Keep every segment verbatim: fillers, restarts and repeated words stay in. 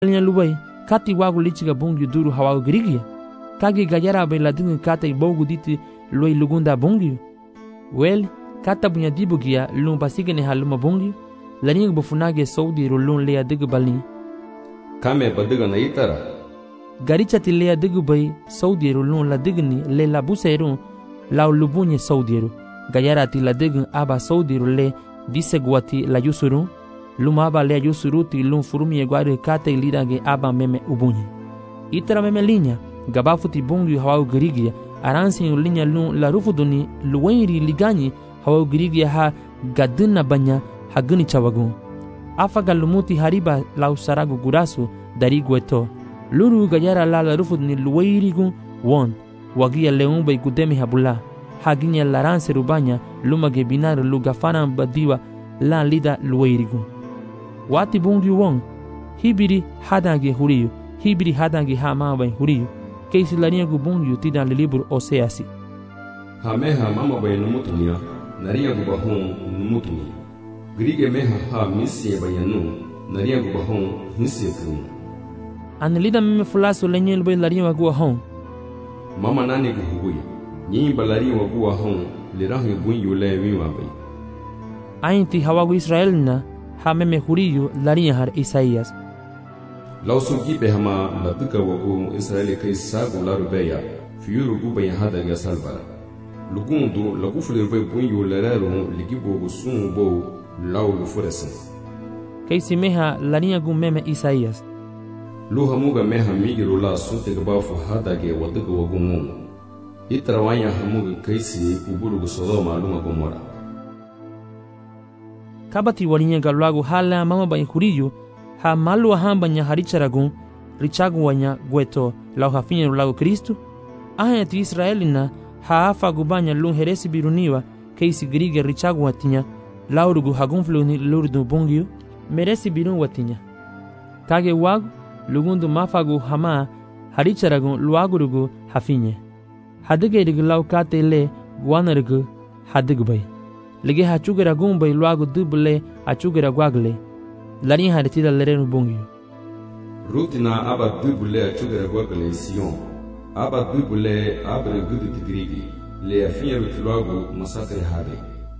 linya lubai kati wagu lichiga bungyu duru hawagu girigia kagi gayara bai ladinga kata ibogu diti luai lugunda bungyu wel kata bunya dibugia lung pasigene haluma bungyu laninga bufunage saudi rulun lea digu balni kame badiga na itara garicha ti lea digu bai saudi rulun la digni le la buseru lau lubunye saudi ru gayara ti la digu aba saudi rulle disegwati la yusuru luma aba lea yusuru ti lun furumi egwari kata ilidage aba meme ubunye itara meme linya gabafuti bungyu hawagu girigia aransi linya lun la rufuduni luwairi liganyi hawagu girigia ha gadina banya haguni chawagun afaga lumuti hariba lau saragu gurasu dari gueto luru gayara la la rufuduni luwairigun won wagia leumba igudemi habula haginya laranse rubanya lumage binaru lugafana badiwa la lida luwairigun wati bungyu won hibiri hadange huriyu hibiri hadange hamawa huriyu keisi lania gu bungyu tidan libur oseasi hameha mama bay numutunya nariya gu bahon numutunya grige meha ha misie bayanu nariya gu bahon misie kun an lida meme fulaso lenyel bay lariya gu hon mama nani gu huguy nyi balari wa gu hon lirahi bunyu le wiwa bay ainti hawagu israelna ha meme huriyu lariya har isaias lausu gibe hama labika wagu israeli kai sagu larubeya fiyuru guba ya hada ga salbara lugundu lagufule vai bunyu lerero ligibo gusun bo law lufuresen kai simeha lania gu meme isaias luha muga meha migiro la sunte gabafu hada ga wadaga wagu mu itrawanya hamuga kai si uburu gu sodoma lunga gomora kabati walinya galwagu hala mama ba huriyu ha malu hamba nya haricharagun richagu wanya gueto lau hafinya lagu Kristu aha ti Israelina ha afa gubanya lun heresi biruniwa keisi grige richagu watinya laurugu hagunfluni lurdu bungyu meresi birun watinya kage wagu lugundu mafagu hama haricharagun luagurugu hafinye hadige rig lau kate le guanarugu hadigbai lige hachugera gumbai luagu dubule achugera gwagle lani haritida lerenu bungyu rutina aba dubule achugera gwagale sion aba dubule abre gudu tigrigi le afinya rutluagu masakre hade.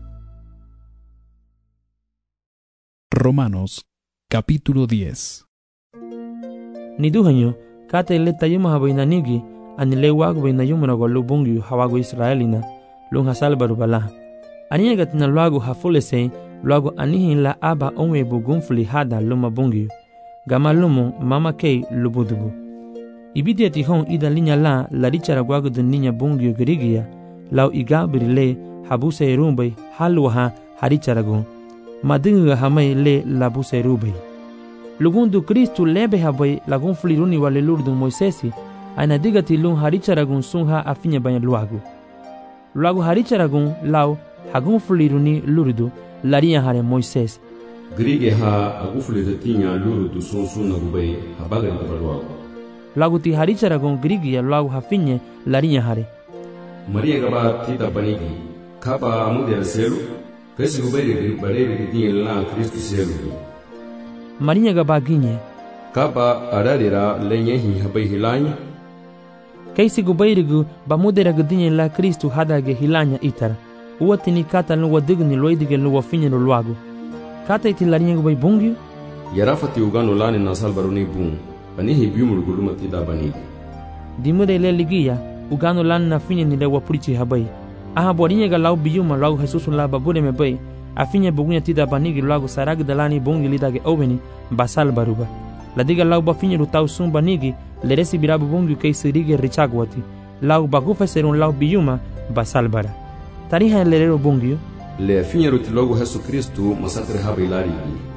Romanos capítulo diez. Niduhanyo kata ile tayuma habainanigi anile wagu bainayumuna golu bungyu hawagu israelina lung hasal barubala aniyagat na luagu hafulese luagu anihin la aba onwe bugunfuli hada luma bungyu gama lumu mama kei lubudubu ibidi atihon ida linya la la richara gwagu de ninya bungyu girigia lau iga birile habuse rumbai halwaha haricharagun madinga hamai le labuse rubai lugundu Kristu lebe habai lagun fliruni wale lurdu Moisesi aina digati lung haricharagun sunha afinya banya luagu luagu haricharagun lau hagun fliruni lurdu laria hare Moises grige ha agufle tinya lurdu sunsuna rubai habaga tabalwa lagu ti haricharagun grige lagu hafinye laria hare Maria gaba tita banigi kaba amude selu kasi rubai bare tinya la Kristu selu Maria gaba ginye kaba ararira lenye hi habai hilanya kaisi gubairigu bamudera gudinye la Kristu hadage hilanya itara uwatini kata no wadigni loidige no wafinye no luagu kata itilarinye gubai bungyu yarafati ugano lani na salbaruni bung banihi biumul guluma tida banigi dimude le ligia ugano lani na finye ni le wapurichi habai aha borinye ga lau biuma lau Jesusu la babure me bai afinye bugunya tida banigi luagu sarag dalani bungi lidage oveni basal baruba ladiga lau bafinye rutau sum banigi leresi birabu bungyu kaisi rige richagwati lau bagufa serun lau biuma basal bara tariha lerero bungyu le finyeru tilogu Yesu Kristu masakre habi lari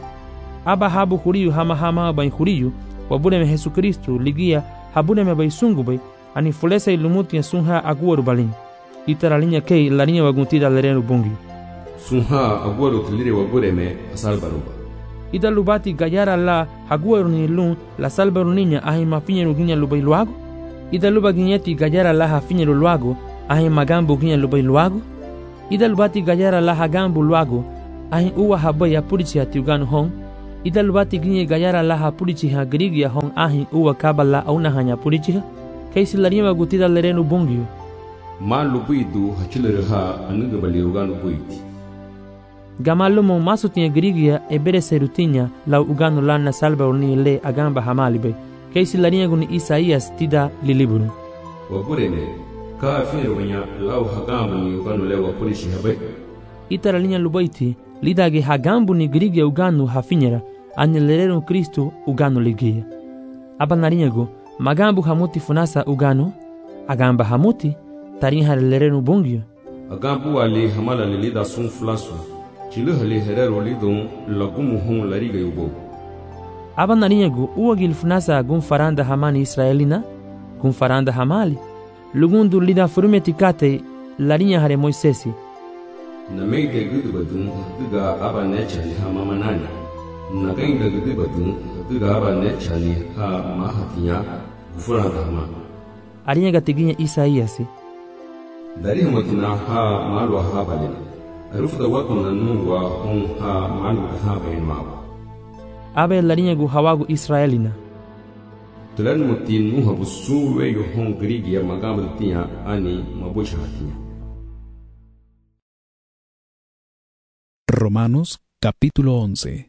aba habu huriyu hama hama bai huriyu wabune me Yesu Kristu ligia habune me bai sungu bai ani fulesa ilumuti sunha aguwaru balin itara linya kei larinya waguntida lerero bungyu sunha aguwaru tilire wabure me asal baruba ida lubati gayara la haguwaru ni lun la salbaru ninya ahi mafinyeru ginya lubai luagu ida luba ginyeti gayara la hafinyeru luagu ahi magambu ginya lubai luagu ida lubati gayara la hagambu luagu ahi uwa habai ya purichi ati uganu hong ita lubati ginye gayara laha pulichiha grigia hon ahin uwa kabala auna hanya pulichiha kaisi lariya gutida lerenu bongio ma lubidu hachileraha anuga baliuganu buiti Gamalumo masutinha grigia e bere serutinya lau ugano lana salba uni le agamba hamalibe kaisi lariya guni Isaías tida liliburu waburene ka afiro wanya lau hagambu ni ugano le wapulichiha bai itara linha lubaiti lidage hagambu ni grigia ugano hafinyera ane lerenu Kristo ugano ligia aba narinyago magambu hamuti funasa ugano agamba hamuti tarinha lerenu bongio agambu ali hamala lida sun flasu chiluhali herero lidon lagumu hon lariga yubo aba narinyago uagil funasa gun faranda hamani israelina gun faranda hamali lugundu lida furumeti kate larinya hare Moisesi na meide gudu badun duga aba nechali ha mamanani na gainda gudu badun duga aba nechali ha mahatinya gufuranda hama arinya gatiginya Isaías dari matina ha malwa ha balena rufuda wakuna nuwa hon ha malu ha bain mawa abe larinya gu hawagu Israelina tulan mutin nuha busuwe yo hon grigia magamba tinya ani mabusha hatinya. Romanos capítulo once.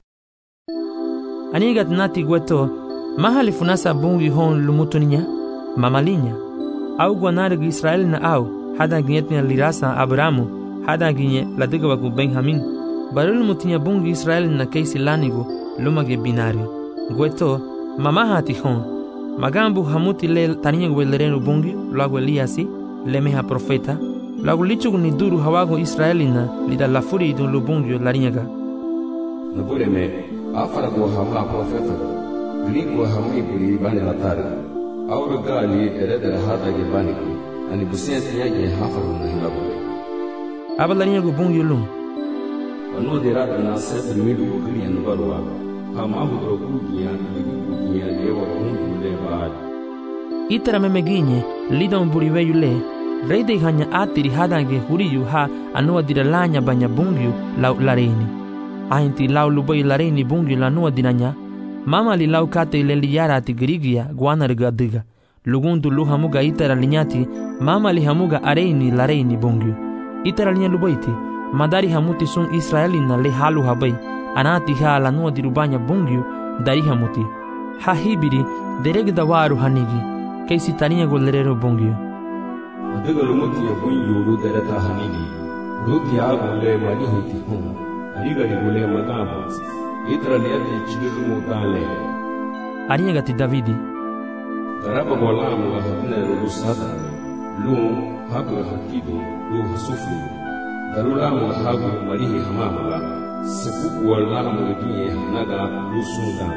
Anigat nati gueto mahali funasa bungi hon lumutuninya mamalinya au guanargu Israel na au hada ginyetnya lirasa Abramu hada ginye ladiga wagu Benjamin barul mutinya bungi Israel na keisi lanigu lumage binario gueto mamahati hon magambu hamuti le taninya guelerenu bungi lagu Eliasi lemeha profeta lagu lichugu ni duru hawago Israelina lida lafuri idun lubungio larinyaga Nabureme afara go hama profeta grigo hami buri bani latari awru gali eredere hada ge bani ani busenti yage hafaru na hilabu abalarinyago bungio lum anu derada na set midu gri an barwa hama hudro gugia gugia dewa hundu le baad itara memeginye lida umburiwe yule Reide hanya atiri hadange huriyu ha anua diralanya banya bungyu lau lareini. Ainti lau lubai lareini bungyu lanua dinanya. Mama li lau kate ileli yara ati girigia guana riga diga. Lugundu lu hamuga itara linyati mama li hamuga areini lareini bungyu. Itara linya lubaiti madari hamuti sun Israelina le halu habai. Anati ha lanua dirubanya bungyu dari hamuti. Ha hibiri deregda waru hanigi. Kaisi tarinya golerero bungyu. Adiga lumuti ya bunyu lu dereta hanigi luti ya gule mani hiti hum adiga di gule magabu itra liyati chidiru mutale arinya gati Davidi garaba golam la hadne lu sada lu hagu hakidu lu hasufli darula mu hagu marihi hamamala sepuku wala mu giye naga lu sunda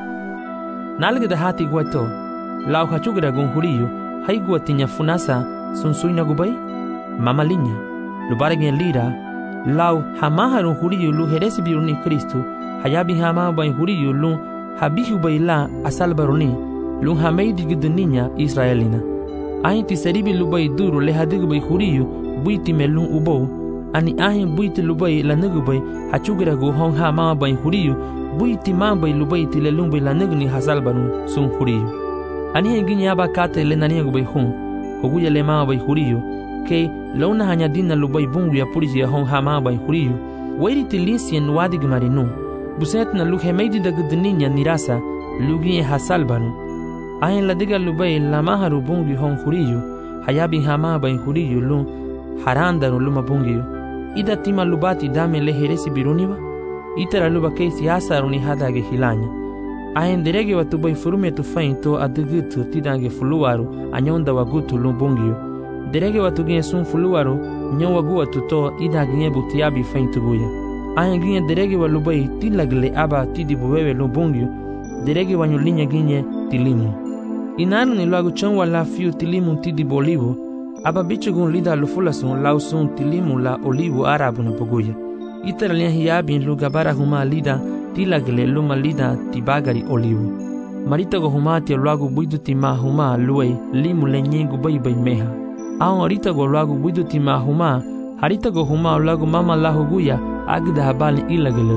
nalga da hati gwato lau hachugra gun huriyo haigwa tinya funasa sunsuina gubai mamalinya lubargen lira lau hamaharu huriyu lu heresi biruni Kristo hayabi hama bai huriyu lu habihu baila asalbaruni lu hameidi gidninya Israelina ainti seribi lubai duru le hadigu bai huriyu buiti melun ubo ani ahin buiti lubai lanugu bai hachugira go hon hama bai huriyu buiti mambai lubai tilelun bai lanugni hasalbarun sun huriyu ani nginya abakate le nania gubai hon Hoguya le maa bai huriyo, ke launa hanya dina lubai bungu ya puriji ya hon hama bai huriyo, wairi tilisien wadig marinu, buset na luhe meidi da gudninya nirasa, lugi hasalbanu. Ayen ladiga lubai la maharu bungu hon huriyo, hayabi hama bai huriyo lu, harandaru luma bungu. Ida tima lubati dame le heresi biruniwa, itara luba keisi asaruni hadage hilanya. Ayen derege watu bai furume tu fainto adugutu tidange fuluwaru anyonda wagutu lumbungio. Derege watu gine sun fuluwaru nyon wagu watu to ida gine butiabi faintu guya. Ayen gine derege walubai tilagle aba tidibuwewe lumbungio. Derege wanyulinya gine tilimu. Inaru ni lagu chonwa la fiu tilimu tidibolivu. Aba bichu gun lida lufulasun lau sun tilimu la olivu arabu na poguya. Itara liya hiyabi lugabara huma lida tilagle luma lida tibagari olivu. Marita go humati luagu buidu tima huma luei limu lenyengu bai bai meha. Aon arita go luagu buidu tima huma harita go huma luagu mama lahu guya agda habali ilagle.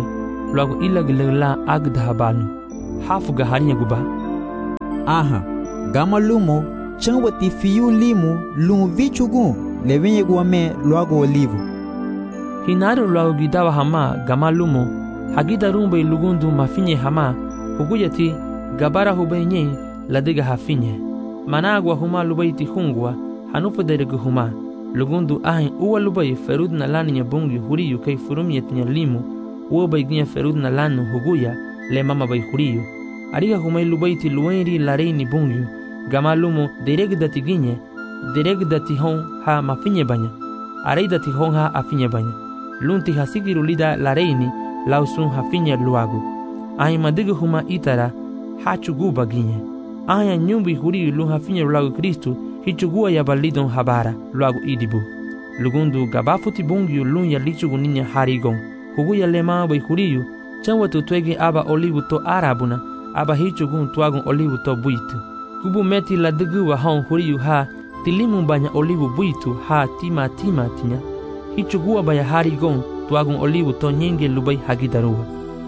luagu ilagilagla agdahabanu hafuga harinya guba. Aha, gama lumo changwati fiyu limu lungu vichugu levenye guame luagu olivu. Hinaru luagu gidawa hama gama lumo hagida rumbe lugundu mafinye hama huguyati gabara hubenye ladiga hafinye. Managwa huma lubaiti hungwa hanufu deregu huma lugundu ahin uwa lubai ferud na lani nya bungi huriyu kay furumiyet nya limu uwa bai ginya ferud na lanu huguya le mama bai huriyu ariga humay lubaiti luwenri lareini bungi gama lumo dereg dati ginye dereg dati hon ha mafinye banya arei dati hon ha afinye banya lunti hasigiru lida lareini lausun hafinye luagu ahin madigu huma itara hachuguba ginye aya nyumbi huriyu lun hafinye luagu Kristu hichugua ya balidon habara luagu idibu lugundu gabafuti bungiyu lun ya lichugu ninya harigon huguya lema bai huriyu chanwatu twege aba olivu to arabuna aba hichugun tuagun olivu to buitu kubu meti la digu wa hon huriyu ha tilimu banya olivu buitu ha tima tima tinya hichugua baya harigon tuagun olivu to nyenge lubai hagidaruwa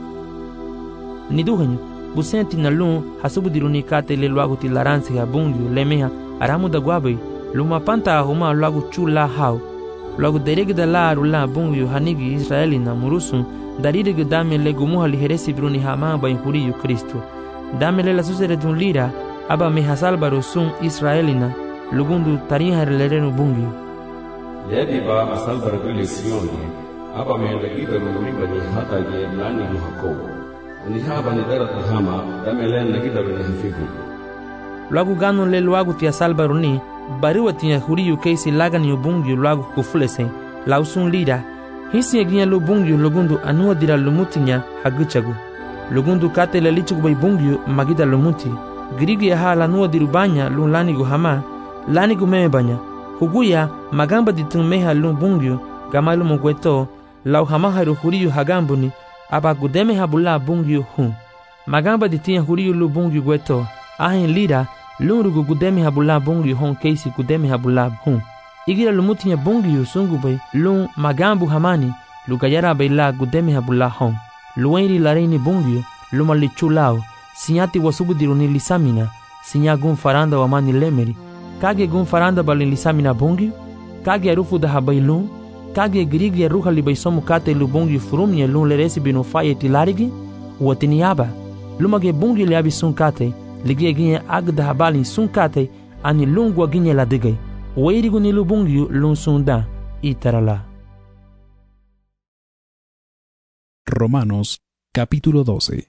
niduhanyu busenti na lun hasubudiruni kate le luagu ti laransi ha bungiyu lemeha aramu da guabe luma panta huma luagu chula hau luagu deregda la rula bungiyu hanigi Israeli na murusun daririg dame le gumuha liheresi bruni hama ba huriyu Kristo dame le la susere dun lira aba me hasalbaro sun Israelina lugundu tariha lerenu bungiyu ledi ba asalbaro gule sioni aba me legida riba ni hata ge lani muhako ni haba ni darata hama dame le legida ni hafifu luagu gano le luagu tia salbaro ni bariwa tia huriyu keisi lagani bungiyu luagu kufulesen lausun lira hisi eginya lo bungiyu lugundu anua dira lumutinya haguchagu lugundu kate le lichugu bai bungiyu magida lumuti girigi ya hala nua dirubanya lun lanigu hama lanigu meme banya huguya magamba ditun meha lun bungiyu gamalu mugweto lau hama haru huriyu hagambuni aba gudeme habula bungiyu hun magamba ditia huriyu lu bungiyu gweto ahin lira lun rugu gudeme habula bungiyu hon keisi gudeme habula hun igira lumutinya bungiyu sungu bai lun magambu hamani lugayara bai la gudeme habula hon luwenri lareini bungiyu luma lichulao sinyati wasubu diruni lisamina sinya gun faranda wa mani lemeri kage gun faranda balin lisamina bungiyu kage arufu da habai lun kage girigi ya ruha libai somu kate lu bungiyu furumye lun leresi binu faye tilarigi watini yaba lumage bungiyu liabi sun kate ligie ginye agda habalin sun kate ani lungwa ginye la digay weirigu ni lu bungiyu lun sunda itarala. Romanos capítulo doce.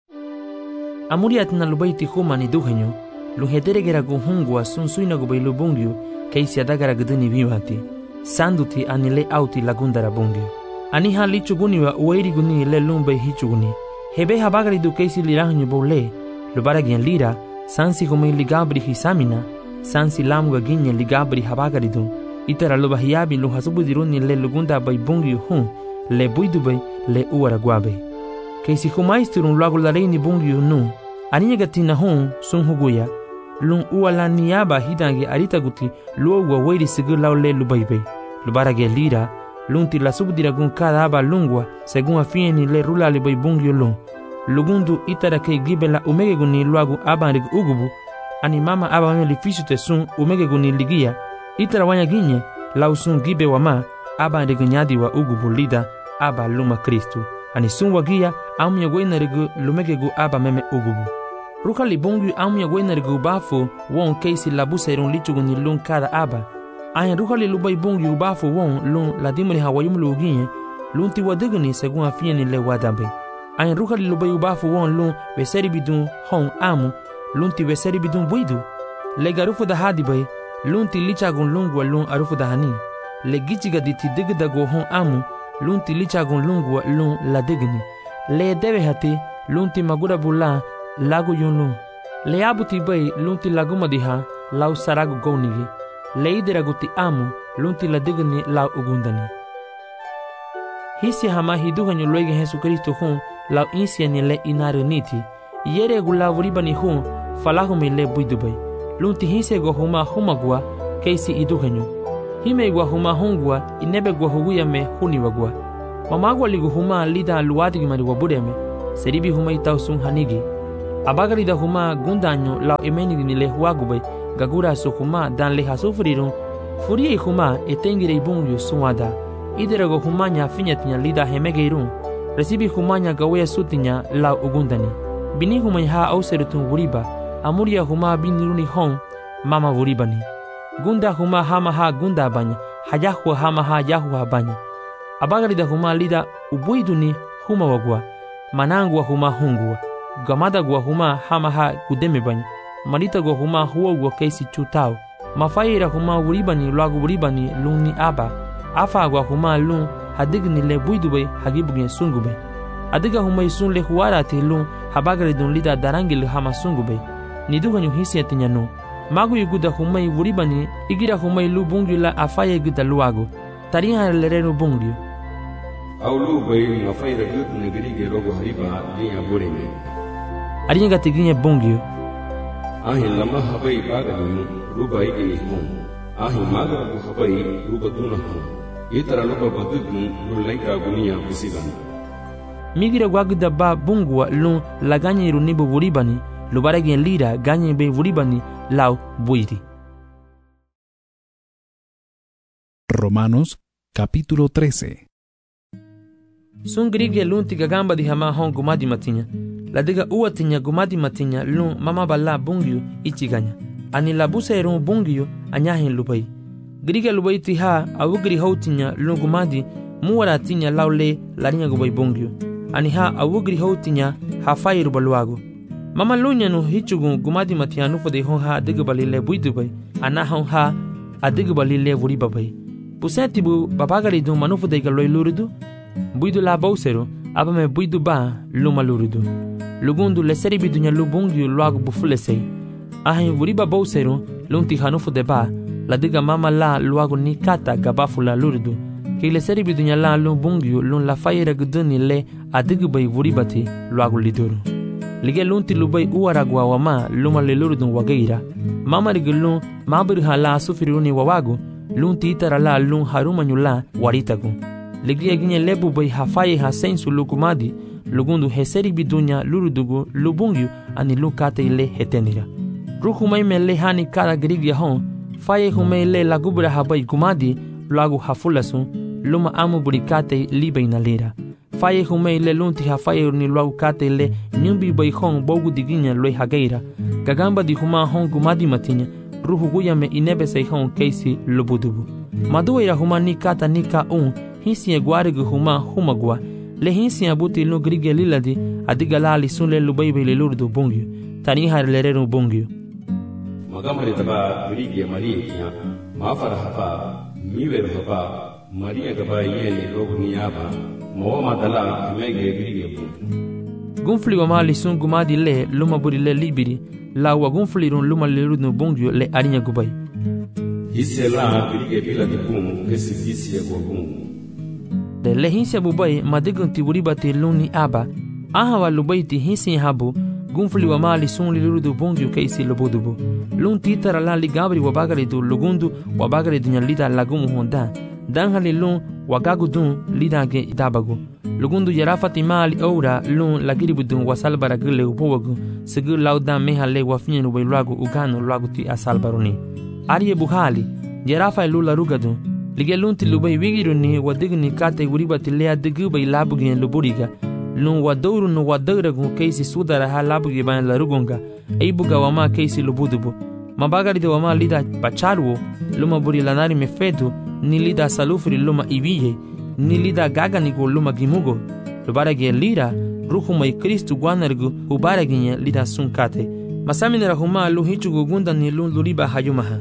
Amuriat na lubaiti huma ni duhenyo luhederegera guhungwa sun suina gubai lu bungiyu keisi adagara guduni viwati sanduti ani le auti lagundara bungiyu ani ha lichuguniwa weirigu ni le lumbai hichuguni hebe habagari du keisi lirahanyu bole lubaragian lira sansi humai ligabri hisamina sansi lamuga ginye ligabri habagari du itara lubahiyabi luhasubudiruni le lugunda bai bungiyu hun le buidubai le uara guabe keisi humaisturun luagu lareini bungiyu nu aninya gatina hun sun huguya lun uala niyaba hidange arita guti luogwa weiri sigur lau le lubaibe lubarage lira lunti la subdiragun kada aba lungwa segun afieni le rula libai bungiyu lun lugundu itara kei gibela umege guni luagu abanrig ugubu ani mama aba wame lifisute sun umege guni ligia itara wanya ginye lau sun gibe wama abanrig nyadi wa ugubu lida aba luma Kristu ani sun wagia amya goinarigu lumege gu aba meme ugubu ruka libungu amya goinarigu bafu won keisi labuserun lichugu ni lun kada aba ayin ruka li lubai bungu bafu won lun ladimuri hawayum luginye lunti wadiguni segun afieni le wadambe ayin ruka li lubai bafu won lun weseri bidun hon amu lunti weseri bidun buidu le garufu da hadibai lunti lichagun lungwa lun arufu da hani le gichiga diti digda go hon amu lunti lichagun lungwa lun ladigni le debe hati lunti magura bula lagu yunlu le abuti bai lunti laguma diha lau saragu gownigi le idiraguti amu lunti ladigni lau ugundani hisi hama hiduhanyu luege Jesu Kristo hun lau insiani le inariniti yere gulavuribani hun falahumi le buidubai lunti hisi go huma humagua keisi iduhanyu hime gwa huma hungwa inebe gwa huguya me huniwagwa Mamagwa ligu huma lida luwatigi mari wabureme, seribi huma itau sun hanigi. Abagari da huma gundanyo lau emenigi ni le huagubay, gagura su huma dan le hasufrirun, furie huma etengire ibungyu suwada. Iderago humanya finyatinya lida hemegeirun, resibi humanya gawea sutinya lau ugundani. Bini humay ha auserutun wuriba, amuria huma biniruni hon, mama wuribani. Gunda huma hama ha gunda banya, hayahua hama ha yahua banya. Abagari da huma lida ubuiduni huma wagwa, manangwa huma hungwa. Gamada gwa huma hama ha gudeme banya, marita gwa huma huogwa keisi chutao. Mafaira huma wuribani luagu wuribani luni aba. Afa gwa huma lun hadigni le buidube hagibugin sungube. Adiga huma isun le huarati lun habagari dun lida darangil hama sungube. Niduganyu hisiatinya no. Magu yuguda humay wuribani igira humay lu bungyu la afaya yuguda luago. Tariha lerenu bungyu. Au lu bay ngafayra gut negirige logo hariba liya bureme. Arinya gatiginya bungyu. Ahin lama habay bagadun ruba igini hum. Ahin maga bu habay ruba duna hum. Itara luba badudun lulaika gunia bisibani. Migira gwaguda ba bungwa lun laganyi runibu wuribani. Lubaragin lira ganyen be wuribani lau buiri. Romanos capítulo trece. Sun grige lun tiga gamba di hama hon gumadi matinya. La diga uatinya gumadi matinya lun mama bala bungyu ichiganya. Ani la busa erun bungyu anyahin lubai. Grige lubai tiha awugri hautinya lun gumadi muwaratinya laule larinya gubai bungyu. Ani ha awugri hautinya hafai rubaluago. Mama lunya no hichugun gumadi matianu fode hon ha digabali le buidubai ana hon ha adigabali le wuribabai. Pusetibu babagari dun manufu de galoi luridu buidu la bausero abame buidu ba luma luridu. Lugundu le seribi dunya lubungi luagu bufulesei. Ahin wuriba bausero lunti hanufu de ba la diga mama la luagu ni kata gabafula luridu. Ke le seribi dunya la lubungi lun la fayera guduni le adigabai wuribati luagu liduru. Lige lunti lubai uaragwa wama luma le lurudun wageira. Mama rigulun mabir hala sufiruni wawagu lunti itara la lun harumanu la waritagu. Lige ginye lebu bai hafaye ha sensu lukumadi lugundu heseri bidunya lurudugu lubungyu ani lukate ile hetenira. Ruhumai me le hani kara grigya hon faye humai le lagubra habai kumadi lagu hafulasun luma amu burikate libe inalira. Faye humei le lunti ha faye ni luau kate le nyumbi bai hong bogu diginya loi hageira. Gagamba di huma hong gumadi matinya, ruhu guya me inebe sei hong keisi lubudubu. Maduira huma ni kata ni ka un, hinsi e guarigu huma huma gua. Le hinsi abuti lu grige liladi, adiga lali sun le lubaibe le lurdu bungyu. Tani har lereru bungyu. Magamari taba grige marie kia, mafara hapa, miweru hapa, maria gaba yene logu niyaba. Moama dala mege grige bu. Gunfli wa mali sun gumadi le luma buri le libiri la wa gunfli run luma le rudnu bongyo le arinya gubai. Hisse la grige bila di bum kesi hisse ya gum. De le hisse bubai madigun ti wuribati luni aba. Aha wa lubai ti hisse habu gunfli wa mali sun le rudu bongyo keisi lobudubu. Lun titara la ligabri wa bagari du lugundu wa bagari dunya lida lagumu honda. Dan hali lun wagagu dun lidage dabagu. Lugundu yarafati mali oura lun lagiribu dun wasalbara gile upowagu. Segu laudan mehale wafinyenu bai luagu uganu luagu ti asalbaruni. Arie buhali, yarafa lula rugadun. Lige lunti lubai wigiruni wadigni kate uribati lea digu bai labugin luburiga. Lun wadouru no wadauragu keisi sudara ha labugi bayan larugunga. Eibuga wama keisi lubudubu. Mabagari de wama lida pacharuo, luma buri lanari mefedu, ni lida salufri luma ibiye, ni lida gaganigo luma gimugo. Lubaragi lira, ruhuma i Kristu guanargu, ubaraginya lida sunkate. Masaminera huma lu hichugu gunda ni lun luriba hayumaha.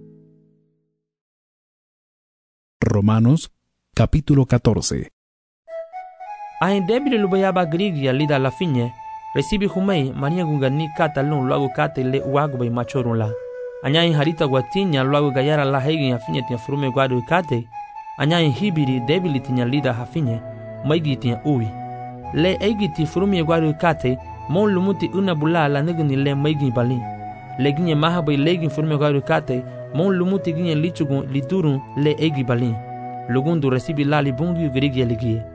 Romanos capítulo catorce. Ahin debile lubayaba grigia lida la finye, recibi humei mania gungani kata lun luagu kate le uagu bay machorun la. Anyain harita guatinya luagu gayara la hegi ya finye tia frume guadu kate, anyain hibiri debili tinya lida hafinye, maigi tia uwi. Le egi ti frume guadu kate, mon lumuti una bula la negni le maigi balin. Le ginye mahabay legin frume guadu kate, mon lumuti ginye lichugun lidurun le egi balin. Lugundu recibi la libungi grigia ligie.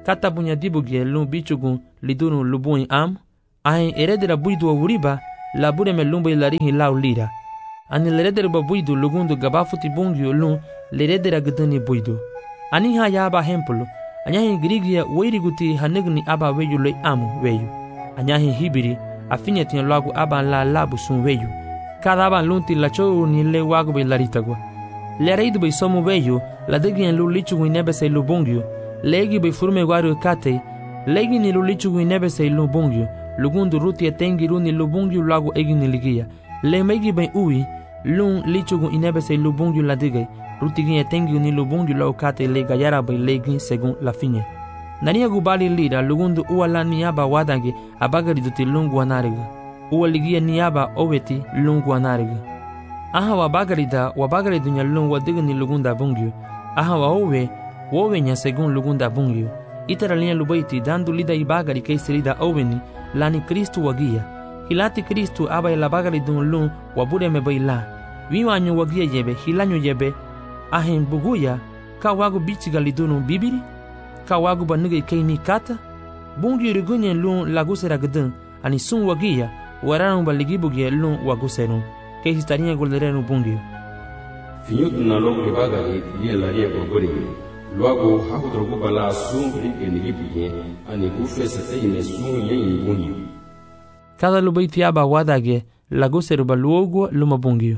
kata bunya dibugie lun bichugun lidunu lubun am ahin eredera buidu wuriba la bureme lumba ilarihi lau lira ani leredera buidu lugundu gabafuti bungyu lun leredera gdani buidu ani ha ya aba hempulu anyahi grigia weiriguti hanigni aba weyu le amu weyu anyahi hibiri afinya tin lagu aba la labu sun weyu kada aba lunti la chou ni le wagu be laritagwa le reidu be somu weyu la degien lu lichu inebe se lu bungyu legi be furme waru kate legi ni lu lichu inebe se lu bungyu lugundu ruti etengi runi lu bungyu lagu egi ni ligia le megi be ui lun lichu inebe se lu bungyu la dege ruti gi etengi ni lu bungyu lagu kate le gayara be legi segun la finya nania gubali lira lugundu uala niaba wadange abagari duti lungu anariga uwa ligia niaba oweti lungu anariga aha wabagari da wabagari dunya lungu wadiga ni lugunda bungyu aha wa owe wowe nya segun lugunda bungyu itara linha lubaiti dandu lida ibagari keiserida oweni lani Kristu wagia hilati Kristu aba ilabagari dun lun wabure mebaila wiwanyu wagia yebe hilanyu yebe ahin buguya ka wagu bichiga lidunu bibiri ka wagu banuga ikaini kata bungi rugunye lun lagusera gdun ani sun wagia waranu baligibugie lun waguserun keisi tarinha golderenu bungi finyutu na logo ibagari yela ye gogori luago hakudrogo bala sun enilibugie ani gufesa teine sun yen bungi kada lubaiti aba wadage laguseru baluogo luma bungi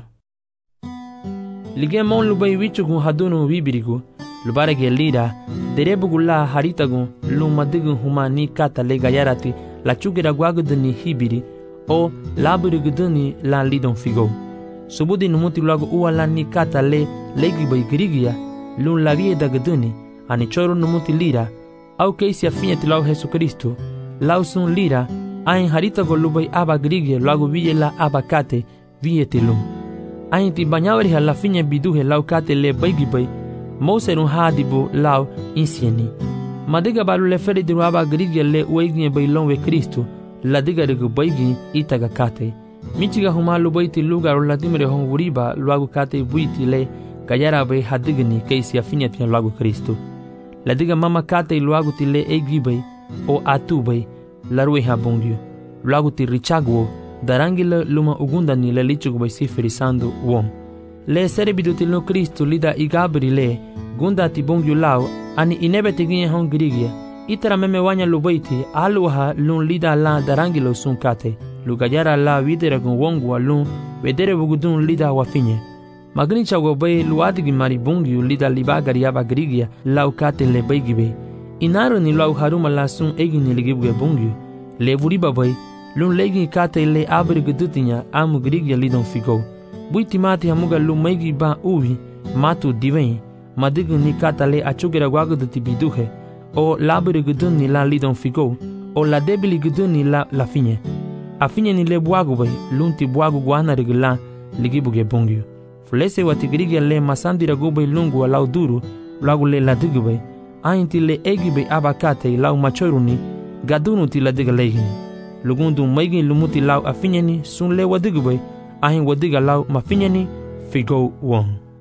lige mon lubai wichugu hadunu wibirigu lubarege lira derebugula haritagu lumadigu humani kata le gayarati la chugera gwagudni hibiri o laburigudni la lidon figo subudi numuti lagu uala ni kata le legi bai grigia lun la vie dagudni ani choro numuti lira au keisi afinyati lau Jesu Kristo lau sun lira ain haritagu lubai aba grigia lagu viela aba kate vieti lum ain ti banyawri hala finya biduhe lau kate le baigi bai Mouserun hadibu lau insieni. Madiga balu le feri diru aba grigia le ueginye bailon we Kristo, la diga regu baigi itaga kate. Michiga humalu baiti lugar la dimre hon wuriba luagu kate buiti le gayara bai hadigni keisi afinya tia luagu Kristo. La diga mama kate luagu ti le egi bai o atu bai la rue habungyo. Luagu ti richagwo darangi le luma ugundani le lichugu bai sifirisando wom. Le serebiduti no Kristo lida igabri le gunda ti bongyu lao ani inebe tiginye hon grigia itara meme wanya lubaiti aluha lun lida la darangilo sun kate lugayara la videre gun wongu lun vedere bugudun lida wafinye magni chago bay luadigi mari bongyu lida libagari aba grigia lau kate le baygibe inaro ni lau haruma la sun egi ni ligibuge bongyu le vuriba bay lun legi kate le abri gudutinya amu grigia lidon figo buiti mati hamuga lumaigi ba uwi matu diveni madigu ni kata le achugera gwagudu tibiduhe o laburi gudun ni la lidon figo o la debili gudun ni la la finye a finye ni le buagu bay lunti buagu guana regla ligibuge bongyu flese watigrigia le masandira gubay lungu wa lauduru lagu le ladigu bay ainti le egi bay abakate lau machoruni gadunu ti ladiga legini lugundu maigi lumuti lau afinyeni sun le wadigu bay ahin wadiga lau mafinyeni figo won.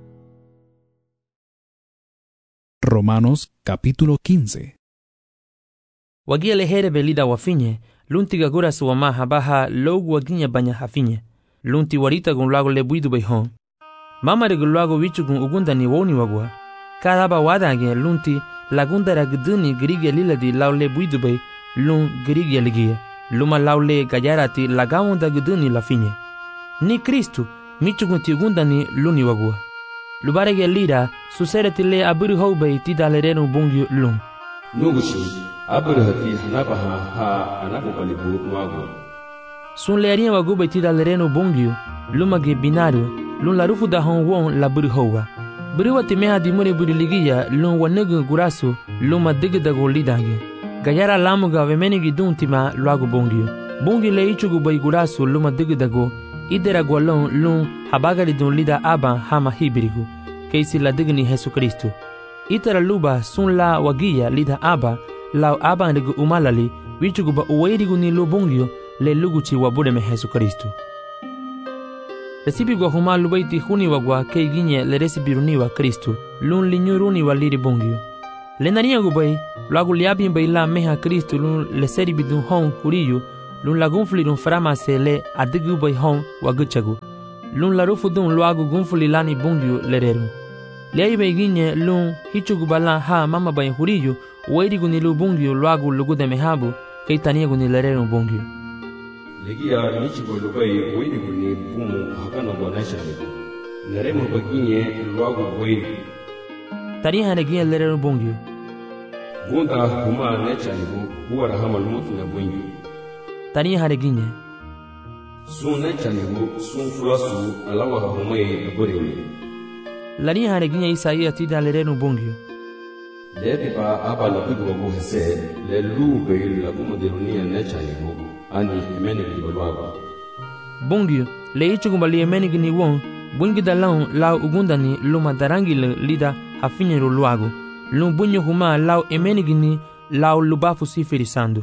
Romanos capítulo quince. Wagia lehere belida wafinye, lunti gagura suwama habaha logu waginya banya hafinye. Lunti warita gun lago le buidu bayhon. Mama regu lago wichu gun ugunda ni woni wagwa. Kadaba wadange lunti lagunda ragduni grigia liladi lau le buidu bay lun grigia ligia. Luma lau le gayarati lagawunda guduni la finye. Ni Kristu michugun ti ugunda ni luni wagwa. Lubarege lira susereti le aburi houbei ti dalerenu bungyu lum. Nugushi aburi hati hanabaha ha anabubalibu nwago. Sun le arien wagubei ti dalerenu bungyu lumage binario lun la rufu da hon won la buri houwa. Buri wati meha di mure buri ligia lun wanegu gurasu luma digidago lidange. Gayara lamuga vemenigi duntima luago bungyu. Bungyu le ichugu bai gurasu luma digidago idera gwalon lun habagari dun lida aba hama hibirigu keisi la digni Jesu Kristo itara luba sun la wagia lida aba lau aba ndigu umalali wichugu ba uwairigu ni lubungyo le luguchi wabude me Jesu Kristo resibi gwa huma lubaiti huni wagwa kei ginye le resibi runi wa Kristo lun linyuruni wa liri bungyo Le naria gubay, luego liabin baila meha Cristo lun le seri bidun hon huriyu, lun la gunfli dun framase le adigu bay hon waguchagu. Lun la rufu dun luego gunfli lani bungiu lereru. Le bay ginye lun hichugu bala ha mama bay huriyu, wairi guni lu bungiu luego lugu de mehabu, kei tania guni lereru bungiu. Legia nichigo lubai wairi guni bumu hakana bonasha legu. Neremo baginye luego wairi. Tania hanegia lereru bungiu. Gunda huma necha legu, huwa hama lumutu na bungiu. Tania haneginye. Sun necha legu, sun fulasu alawa humai aburiwe. Lani haneginye Isaia tida lereru bungiu. Lebe ba aba la bigo go hese le lube la kuma de lunia necha legu, ani emene libalwaga. Bungiu, le ichugu bali emene gini won, bungi da laun lau ugundani luma darangi le lida hafinyeru luago. Lum bunyo huma lau emene gini lau lubafu sifiri sandu.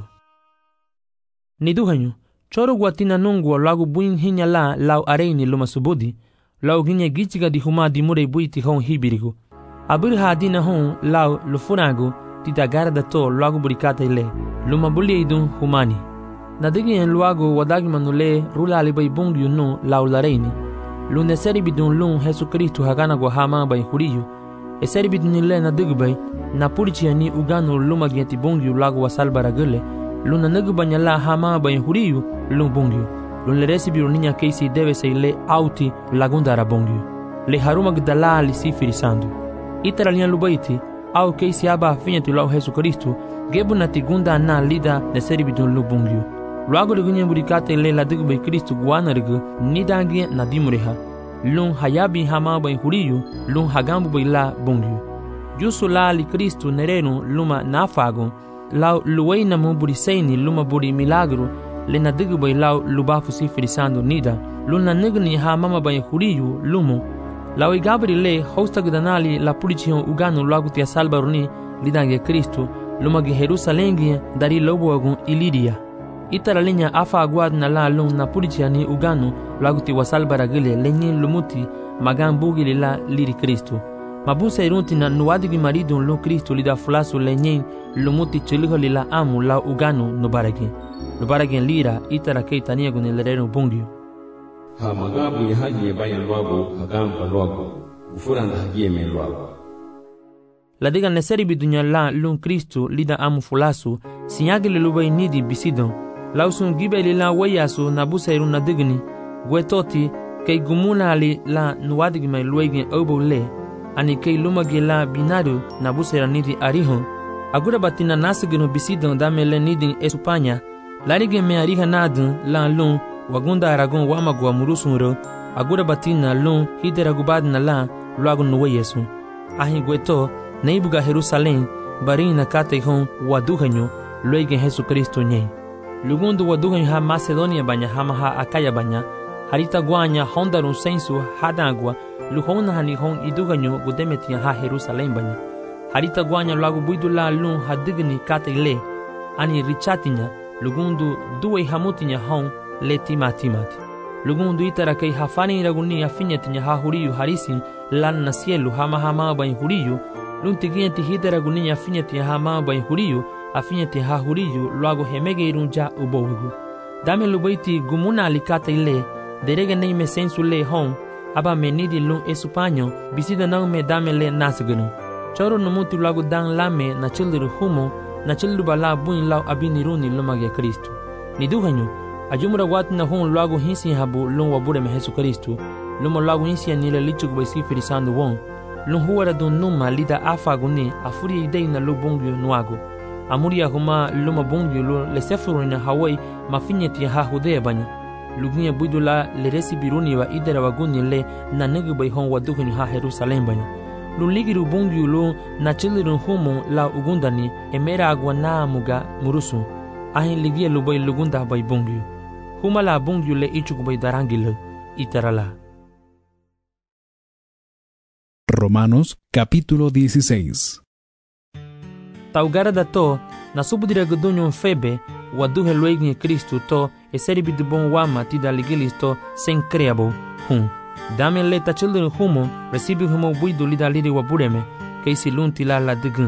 Niduhanyu, choro guatina nungwa lagu buin hinya la lau areini luma subudi, lau ginye gichiga di huma di mure buiti hon hibirigu. Abir hadina hon lau lufunagu tita garda to lagu burikata ile, luma buli idun humani. Nadigi en luago wadagi manule rula alibay bungiu no lau lareini. Lunde seri bidun lun Jesu Kristu hagana gwa hama bay huriyu, e seri bidun ile nadigubay, na purichi ni ugano luma gieti bungiu lagu wasalbara gule, luna nagubanya la hama bay huriyu lun bungiu. Lun le resibiru niña keisi debe se le auti lagundara bungiu. Le haruma gdala li sifiri sandu. Itara lian lubaiti, au keisi aba finyetu lau Jesu Kristu, gebu na tigunda na lida ne seri bidun lu bungiu. Luago ligunye burikate le la digubay Kristu guana rigu, nidangi na dimureha. Lun hayabi hama bay huriyu, lun hagambu bay la bungiu. Jusu la li Kristu nerenu luma nafago, lau luwei na mu buriseini luma buri milagru, le na digubay lau lubafu sifiri sandu nida, lun na nigni ha mama bay huriyu lumu. Lau igabri le hosta gudanali la pulicion uganu luagu tia salbaruni lidange Kristu, luma gi Jerusalengi dari lobuagun ilidia. Itara linya afa aguad na la lung na puliciani uganu luagu ti wasalbara gile lenyi lumuti magan bugili la liri Kristu. Mabusa irunti na nuadigi maridun lu Kristu lida fulasu lenyi lumuti chiliho lila amu la uganu nubaragi. Nubaragi lira itara kei tania guni lerenu bungiu. Ha magabu ya haji ya bayan luago hagamba luago, ufuranda haji ya men luago. Ladiga neseri bidunya la lun Kristu lida amu fulasu, sinyagili lubay nidi bisidon, lausun gibe lila wayasu nabusa irun nadigni, gwetoti kei gumuna ali la nuadigi may luegin obo le, ani kei lumagi la binadu nabusa ira nidi arihon, agura batina nasigino bisidon dame le nidi esupanya, larige me ariha nadun la lun, wagunda aragon wamagwa murusunro, agura batina lun hideragubad na la luago nuwe yesu. Ahi gweto, neibuga Jerusalem, barin na kate hon waduhanyo, luegen Jesu Kristo nye. Lugundu waduhanyo ha Macedonia banya hama ha Akaya banya, harita guanya hondarun sensu hadagwa, luhona hani hon iduhanyo gudemetia ha Jerusalem banya. Harita guanya luago buidula lun hadigni kate le, ani richatinya, lugundu duwe hamutinya hon, le timatimati. Lugundu itara kei hafani iraguni afinyetinya ha huriyu harisin lan na sielu hama hama bain huriyu, luntigienti hideraguni afinyetinya hama bain huriyu, afinyeti ha huriyu luago hemege irunja ubowigu. Dame lubaiti gumuna alikata ile, derege neime sensu le hon, aba menidi lun esupanyo, bisida nang me dame le nasgunu. Choro numuti luago dang lame na childiru humo, na childu bala buin lau abiniruni lumage Kristu. Niduhanyo, ajumura watu na hon luago hinsi habu lun wabure me Jesu Kristu, lumo luago hinsi ya nile lichugu bai sifiri sandu won, lun huwara dun numa lida afa guni afuri idei na lu bungyo nuago, amuri ya huma luma bungyo lu lesefuru na hawai mafinyeti ya hahudea banya, lugunya buidu la le resi biruni wa idera waguni le na negu bai hon waduhuni ha Jerusalem banya. Lun ligiru bungyo lu na chilirun humo la ugundani emera agwa na muga murusu, ahin ligia lubai lugunda bai bungyo. Humala bungyo le ichugu bai darangile, itarala. Romanos capítulo dieciséis. Taugara da to, na subudira gudunyo febe, waduhe luegni Kristu to, e seribi de bon wama tida ligilis to, sen creabo, hum. Dame le tachildun humo, recibi humo buidu lida liri wabureme, keisi lunti la la digun,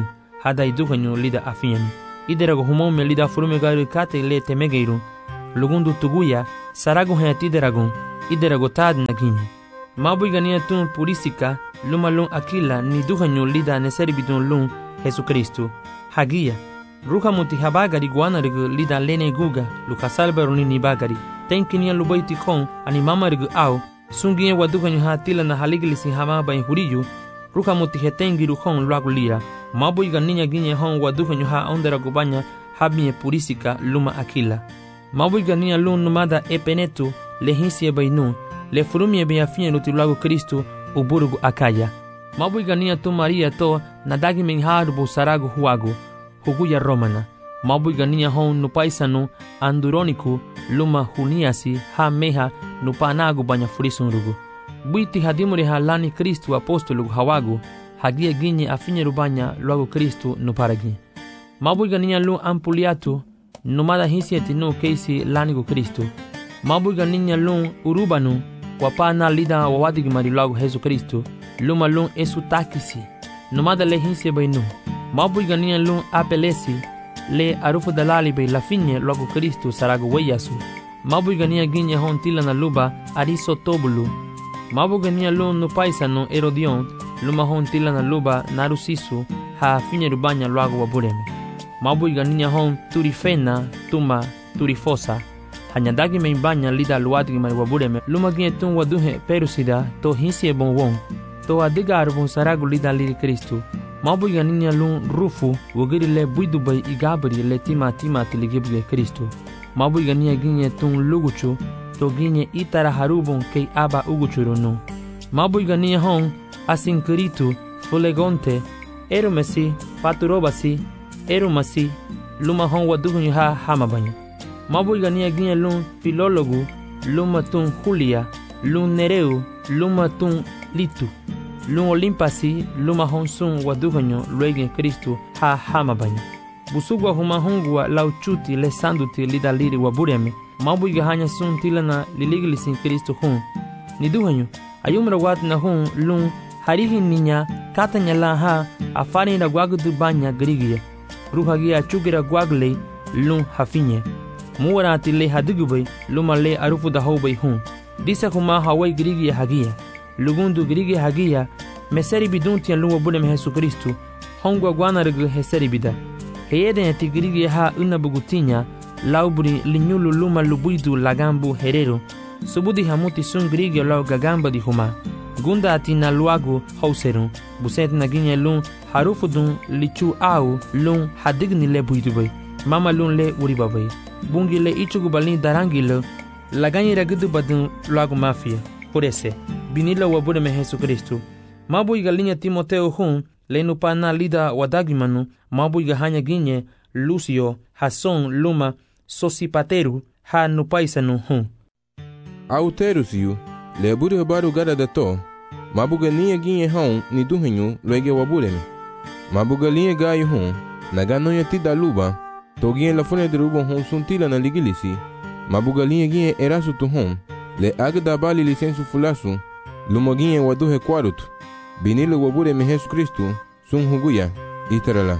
hada iduganyo lida afinyami iderago humome lida furume garu kate le temegeiru lugundu tuguya sarago hayati iderago iderago tad naginye mabu igania tun purisika luma lun akila ni duganyo lida neseri bidun lun Jesucristo hagia ruha muti habagari guanarigu lida lene guga lukasalbero ni bagari tenkinia lubaiti kon ani mamarigu au sungie waduganyo hatila na haligilisi hama ba huriyu ruha muti hetengiru kon luagu lira mabu igania ginye hon waduganyo ha ondera gubanya habie purisika luma akila mabu igania lun numada epenetu lehisie bainu le furumie be afine lutilago Kristo uburugu akaya mabu igania tu Maria to nadagi menharu sarago huago huguya romana mabu igania hon nupaisanu anduroniku luma huniasi ha meha nupanago banya furisunrugu buiti hadimure halani Kristo apostolo hawago hagia ginye afine rubanya luago Kristo nuparagi mabu igania lu ampuliatu numada hisieti no keisi lanigo Kristo mabu igania lu urubanu wapana lida wawadigi marilago Yesu Kristo luma lun esu takisi numada le hinse bainu mabu igania lun apelesi le arufu dalali be la finye lago Kristo sarago weyasu mabu igania ginye hontila na luba ariso tobulu mabu igania lun no paisano Herodion luma hontila na luba narusisu ha finye rubanya lago wabureme mabu igania hon turifena tuma turifosa hanyadagi meimbanya lida luadigi mari wabureme luma ginye tun waduhe perusida to hinse bonwon to adiga arbon sarago lida liri Kristo mabu igania lun rufu wogiri le buidubay igabri le tima tima tiligibge Kristo mabu igania ginye tun luguchu to ginye itara harubon kei aba uguchurunu mabu igania hon asinkiritu fulegonte erumesi paturobasi erumasi luma hon wadugunyu ha hamabanya mabu igania ginye lun filologu luma tun Julia lun Nereu luma tun Litu lun Olimpasi luma honsun waduganyo luegen Kristo ha hamabanya busugwa huma hongwa lauchuti le sanduti lidaliri wabureme mabu igahanya sun tilana liligilisin Kristo hun niduganyo ayumra watna hun lun harihi ninya katanya la ha afani na gwagudu banya grigia ruhagia chugira gwagle lun hafinye muwarati le hadugubay luma le arufu da hobay hun disa huma hawai grigia hagia lugundu grigi hagia meseri biduntian luwa bulem Yesu Kristo hongwa gwanargu heseri bida heyeden eti grigi ha unabugutinya laubri linyulu luma lubuidu lagambu herero subudi hamuti sun grigi lau gagamba di huma gunda atina luagu hauseru buset naginye lun harufudun lichu au lun hadigni le buidubay mama lun le uribabay bungi le ichugu balin darangilo laganye ragudu badun luagu mafia porese binila wabureme Yesu Kristo mabu igalinya Timoteo hun lenu pana lida wadagimanu mabu igahanya ginye Lucio Hason luma Sosipateru ha nupaisanu hun Auterusiu le buru baru gada dato mabu ganinya ginye hun ni duhenyu luege wabureme mabu galinye gayu hun naganonya tida luba togie la fune de rubon hun suntila na ligilisi mabu galinye ginye erasu tu hun le agda bali lisensu fulasu lumoginye waduhe kwarutu binilo wabureme Yesu Kristo sun huguya itarala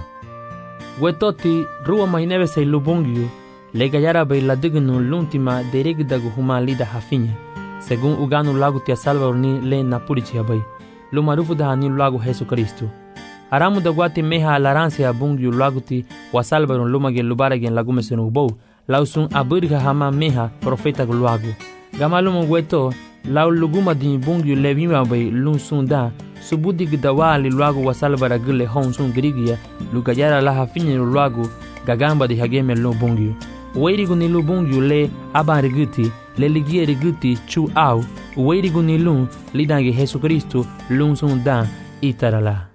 wetoti ruwa mainebe say lubongyu le gayara bay la dignu luntima deregdagu huma lida hafinya según uganu lagu tia Salvador ni le napurichi bay lumarufu da ni lagu Yesu Kristo aramu da guati meha alaransia bungyu lagu ti wa Salvador lumage lubaragen lagume senu bow lausun abirga hama meha profeta lagu gamalumo weto lau luguma di bungyu levima bay lun sunda subudi gdawali lagu wa Salvador gile hon sun grigia lugayara la hafinya lagu gagamba di hageme lo bungyu weirigu ni lu bungyu le abariguti le ligie riguti chu au weirigu ni lun lidange Yesu Kristo lun sunda itarala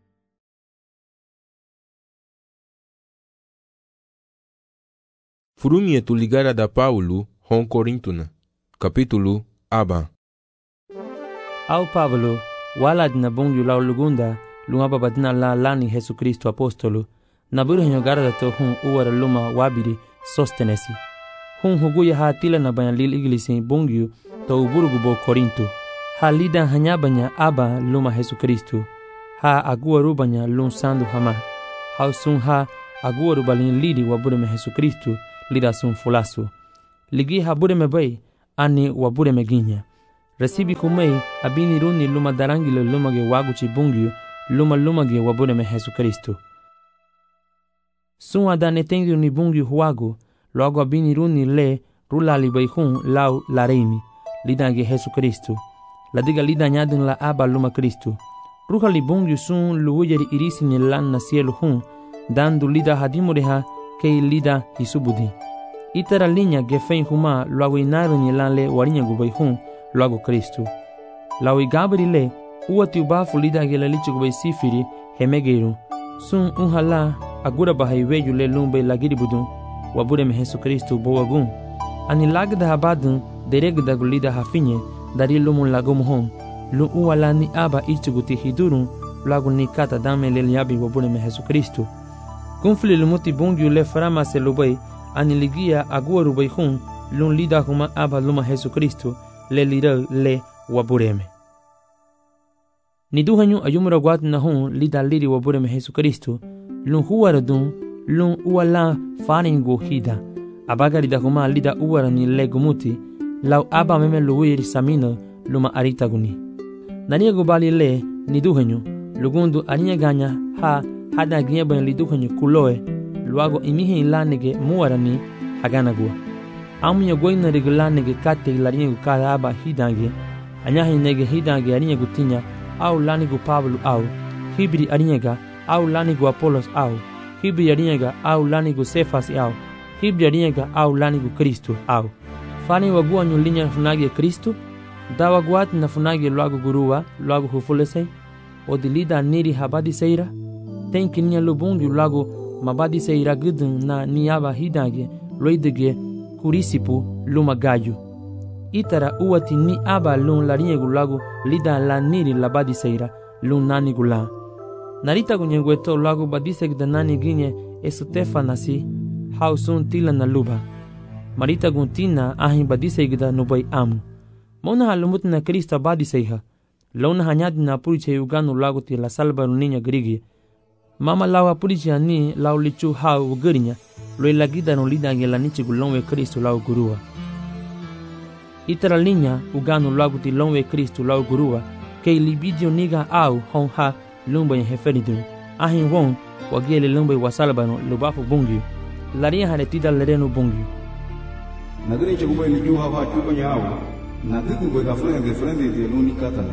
Furumie tu ligara da Paulo hon Corintuna capítulo aba au Pablo walad na bungyu lau lugunda lunga babadna la lani Yesu Kristo apostolo na burhenyo garda to hun uwara luma wabiri sostenesi hun huguya ha tila na banalil iglisi bungyu to uburugu bo Korinto ha lidan hanya banya aba luma Yesu Kristo ha agua rubanya lun sandu hama hau sun ha aguaru balin lidi wabure me Jesu Kristu lida sun fulasu. Ligi habure me bay ani wabure me ginya. Recibi kumei abini runi luma darangile luma ge waguchi bungyu luma luma ge wabure me Jesu Kristu. Sun adane tengi ni bungyu huagu logo abini runi le rulali bay hun lau lareimi lida ge Jesu Kristu. La diga lida nyadin la aba luma Kristu. Ruha li bungyu sun luujeri irisi ni lan na cielo hun dandu lida hadimureha kei lida hisubudi. Itara linya ge fein huma luago inaru ni lan le warinya gubay hun luago Kristu. Lau igabri le uati ubafu lida ge la lichi gubay sifiri hemegeiru. Sun unhala agura bahai weju le lumbay lagiri budun wabure me Jesu Kristu bowagun. Ani lagda habadun deregda gulida hafinye dari lumun lagomu hon. Lu uala ni aba ichuguti hidurun luago ni kata dame le liabi wabure me Jesu Kristu. Kunfli lumuti bungyu le frama se lubay ani ligia agua rubay hun lun lida huma aba luma Jesu Kristu le lira le wabureme. Ni duhanyu ayumura guat na hun lida liri wabureme Jesu Kristu lun huara dun lun uala faringo hida abagari da huma lida uara ni le gumuti lau aba meme luwiri samino luma arita guni. Nania gubali le ni duhanyu lugundu aninya ganya ha hada gieba li duhanyu kuloe luago imihe ilanege muarani haganagua. Amunya goina regulanege kate ilaringu kada aba hidange anyahi nege hidange aringu tinya au lanigu Pablo au hibri aringa au lanigu Apolos au hibri aringa au lanigu Sefas au hibri aringa au lanigu Kristo au fani wagua nyulinya funage Kristo dawa guat na funage luago gurua luago hufulesei odilida niri habadi seira tenkinya lubungi luago mabadi seira gudun na niaba hidange loidege kurisipu luma gayu. Itara uati ni aba lun larinye gulago lida la niri labadi seira lun nani gula. Narita gunyengweto lago badisek da nani ginye esutefa nasi hausun tila na luba. Marita guntina ahin badisek da nubay amu. Mona halumut na Krista badiseiha. Launa hanyadi na puriche uganu lago ti la salba niña grigi. Mama lawa puriche ni lau lichu hau ugarinya. Loi lagida no lida nge la nichi gulonwe Kristu lau gurua. Itara linya uganu lagu ti lonwe Kristu lau gurua. Kei libidio niga au hon ha lumba yin heferidun. Ahin won wagele lumba wasalabano lubafu bungi. Laria haretida lerenu bungi. Nadini chakuba ni juu hapa chupa nyao. Nadini kwa kafrende de frende de luni katale.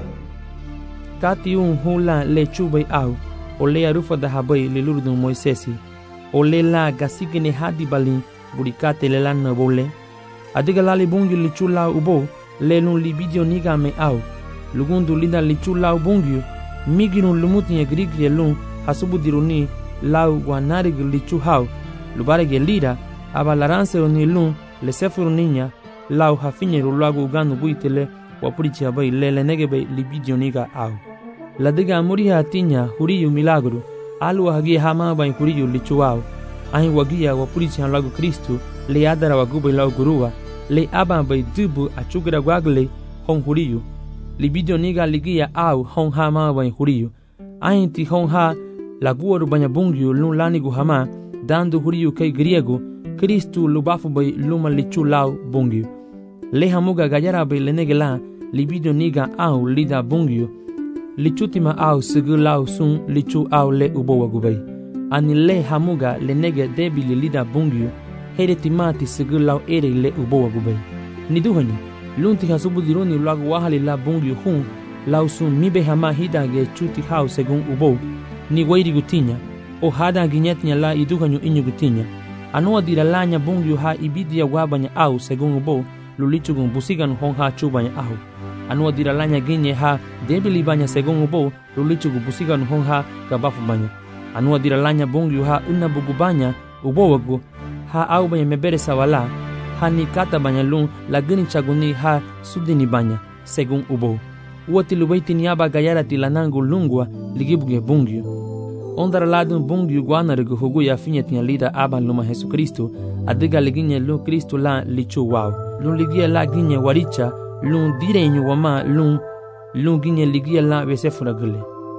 Kati un hula le chubai au. O le arufa da habai le lurdun Moisesi. O le la gasigene hadi balin burikate le lan bole. Adiga lali bungi li chula ubo le lun libidio niga me au. Lugundu lida li chula ubungi migirun lumuti ye grigi lun hasubu diruni lau wanarig li chuhau. Lubare ge lira abalaranse oni lun le sefuru niña lau hafinyeru lagu uganu buitele wapurichi abai le le negebe libidio niga au. La diga muriha atinya huriyu milagru. Alu hagia hama bain huriyu li chuau. Ahin wagia wapurichi lagu Kristu le adara wagubai lau gurua. Le aba bai dubu achugra guagle hon huriyu. Libidio niga ligia au hon hama bain huriyu. Ahin ti hon ha laguaru banya bungiu lun lanigu hama dandu huriyu kei griego Kristu lubafu bai luma lichu lau bungiu. Le hamuga gayara bai lenegela libidio niga au lida bungiu. Lichutima au sigu lau sun lichu au le ubo wagubai. Ani le hamuga lenege debili lida bungiu. Here timati sigu lau ere le ubo wagubai. Niduhanyu lunti hasubu diruni lagu wahali la bungiu hun lau sun mibe hama hidage chuti hau segun ubo. Ni wairi gutinya o hada ginyetnya la iduhanyu inyu gutinya. Anua dira lanya bungiu ha ibidia wabanya au segun ubo lulichugun busigan hon ha chubanya au. Anua dira lanya ginye ha debili banya segun ubo lulichugu busigan hon ha gabafu banya. Anua dira lanya bungiu ha unabugu banya ubo wagu ha au banya mebere sawala ha ni kata banya lun lagini chaguni ha sudini banya segun ubo. Uati lubaiti niaba gayara tilanangu lungwa ligibuge bungiu. Ondara ladun bungiu guanarigu hugu ya finyetia lida aban luma Jesu Kristu adiga liginye lun Kristu la lichu wow. Lun ligia la ginye waricha lun direnyu wama lun lun ginye ligia la vesefura gule.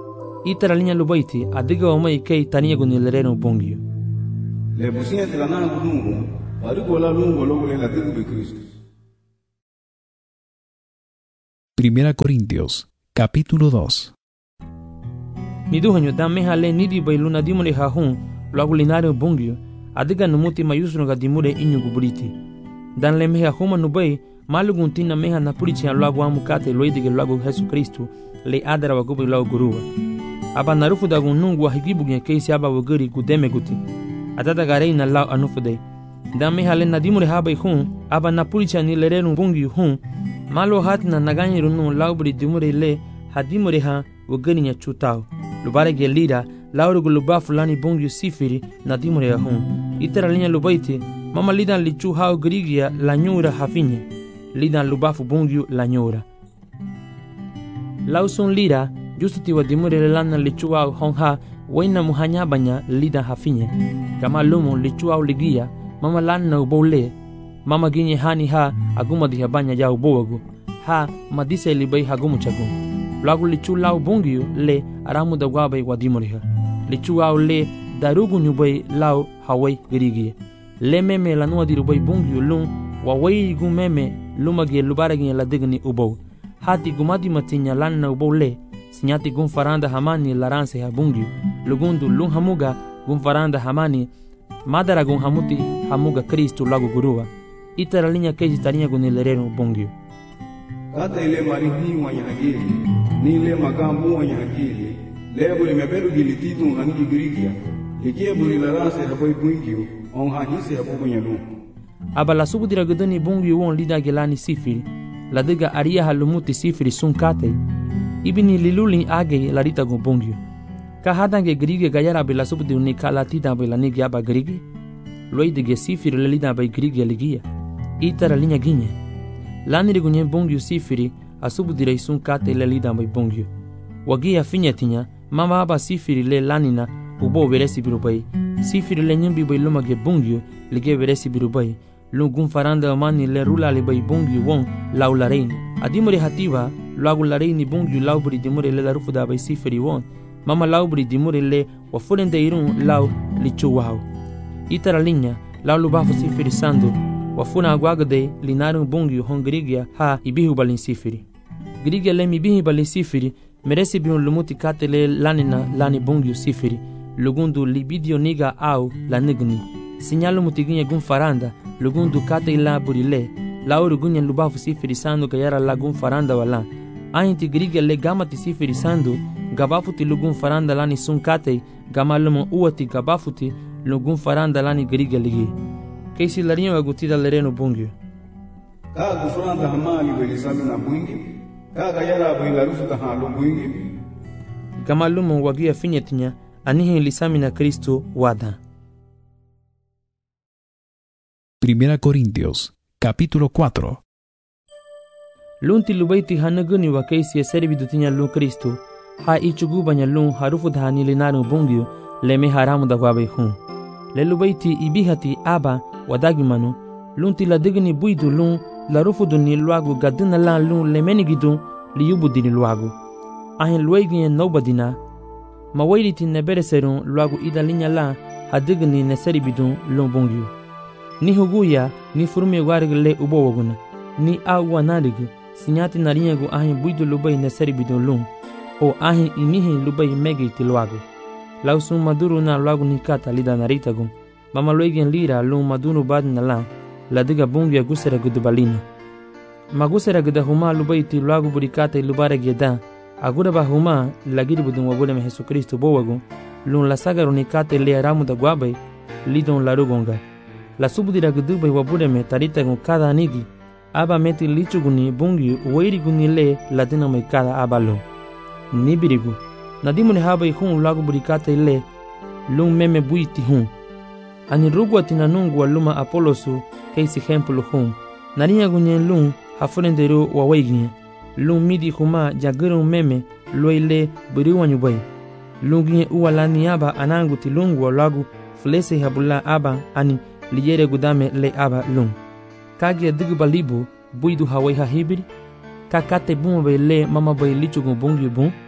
itara linha lubaiti adiga wa mai kei tania guni lereno bongio. Le businha te lanana lungo, parigo la lungo logo le la digo de Cristo. Primera Corintios, capítulo dos. Niduhanyo da meha le nidi bai luna dimure ha hun, logo linare bongio, adiga numuti mayusno ga dimure inyu guburiti. Dan le meha huma nubai, malugun tina meha na purici an logo amukate loidige logo Jesu Cristo, le adara wa gubi logo guruwa. Aba narufu da gun nungu wa higibu gen keisi aba waguri gudeme guti. Atata garei na lau anufude. Dan meha le nadimure ha bai hun, aba na purici an ilerenu bongio hun, malo hat na naganyiru nun laubri dimure le hadimure ha waguri nya chutao. Lubare ge lira, laurugu luba fulani bongio sifiri na dimure ha hun. Itara linya lubaiti, mama lidan lichu hao grigia la nyura hafinye. Lidan lubafu bongio la nyura. Lausun lira, justo tiwa dimure le lana lichu hao hongha, waina muhanya banya lidan hafinye. Kama lumo lichu hao ligia, mama lana ubole, mama ginye hani ha, aguma diha banya ya uboagu. Ha, madise libai hagumu chagu. Lagu lichu lau bongio le aramu da wabai wadimuriha. Lichu hao le darugu nyubai lau hawai grigie. Le meme la nua di rubai bongio lung, wawai gu meme lumage lubaragi la digni ubou. Hati gumati matinya lana ubou le, sinyati gun faranda hamani laranse ha bongio. Lugundu lung hamuga gun faranda hamani, madara gun hamuti hamuga Kristu lagu gurua. Itara linya keji tarinya gun ilereno bongio. Kata ile marihi wanya hakili, ni ile makambu wanya hakili, lebo ile meberu gilititu nganiki grigia, likie buri laranse habai bongio, on hahise habu nyanu. Aba la subu dira gudani bongio won lida gelani sifiri, la diga aria halumuti sifiri sunkate, ibini liluli age la rita gun bongio. Ka hadange grige gayara be la subu di unikala tida be la nigi aba grige, loidige sifiri le lida be grige ligia, itara linya ginye. Lani rigunye bongio sifiri, a subu dira sunkate le lida be bongio. Wagia finyatinya, mama aba sifiri le lanina, ubo veresi birubai, sifiri le nyimbi be lumage bongio, lige veresi birubai, lungun faranda mani le rula le bay bongio won lau la reini. Adimure hativa, lagu la reini bongio laubri dimure le la rufu da bay sifiri won, mama laubri dimure le wafurende irun lau lichu wao. Itara linha, lau lubafu sifiri sandu, wafuna aguagade linarun bongio hon grigia ha ibihu balin sifiri. Grigia le mibihi balin sifiri, meresi biun lumuti kate le lanina lani bongio sifiri, lugundu libidio niga au la nigni. Sinyalo mutiginye gun faranda, lugundu kate ila burile, lauru gunye lubafu sifiri sandu kayara la gun faranda wala. Ainti grigia le gamati sifiri sandu, gabafuti lugun faranda lani sunkate, gamalumo uati gabafuti lugun faranda lani grigia ligi. Keisi larinyo agutida lereno bongio. Ka gufranda hamali belisami na bwingi, ka kayara bwila rufu tahalo bwingi. Gamalumo wagia finyetinya, anihe lisami na Kristo wada. Primera Corintios, capítulo cuatro. Lunti lubaiti hanaguni wa keisi servidu tinya lu Kristo, ha ichugu banya lu harufu dhani linaru bongio, leme haramu da wabe hun. Le lubaiti ibihati aba wadagimanu, lunti la digni buidu lu, la rufu duni luagu gadina la lu lemenigidu, liyubu dini luagu. Ahin luegi nobadina, mawairiti nebereserun luagu ida linya la, hadigni neseribidu lu bongio. Ni huguya, ni furumi warigi le ubo waguna, ni awa narigu, sinyati narinyagu ahin buidu lubai neseri bidon lung, o ahin imihi lubai megi tiluagu. Lausun maduru na luagu nikata lida naritagu, mama luegen lira lung maduru bad na la, ladiga bungia gusera gudubalina. Magusera guda huma lubai tiluagu burikata ilubare geda, agura ba huma lagiri budun wabule me Jesu Kristo bowagu, lung la sagaru nikata le aramu da guabai, lidon larugonga. La subudira gudubai wabule me tarita gun kada anigi, aba meti lichuguni bungi uwairiguni le latina mai kada abalo. Nibirigu, nadimune haba ihun lagu burikata ile, lung meme buiti hun. Ani rugwa tina nungu wa luma Apolosu keisi hempulu hun. Narinya gunye lung hafurendero wa waiginye. Lung midi huma jagirun meme loile buriwa nyubai. Lunginye uwa lani aba anangu tilungu wa lagu flese habula aba ani liyere gudame le aba lung. Kage digu balibu buidu hawai ha hibiri, kakate buma bay le mama bay lichugu bungi bun,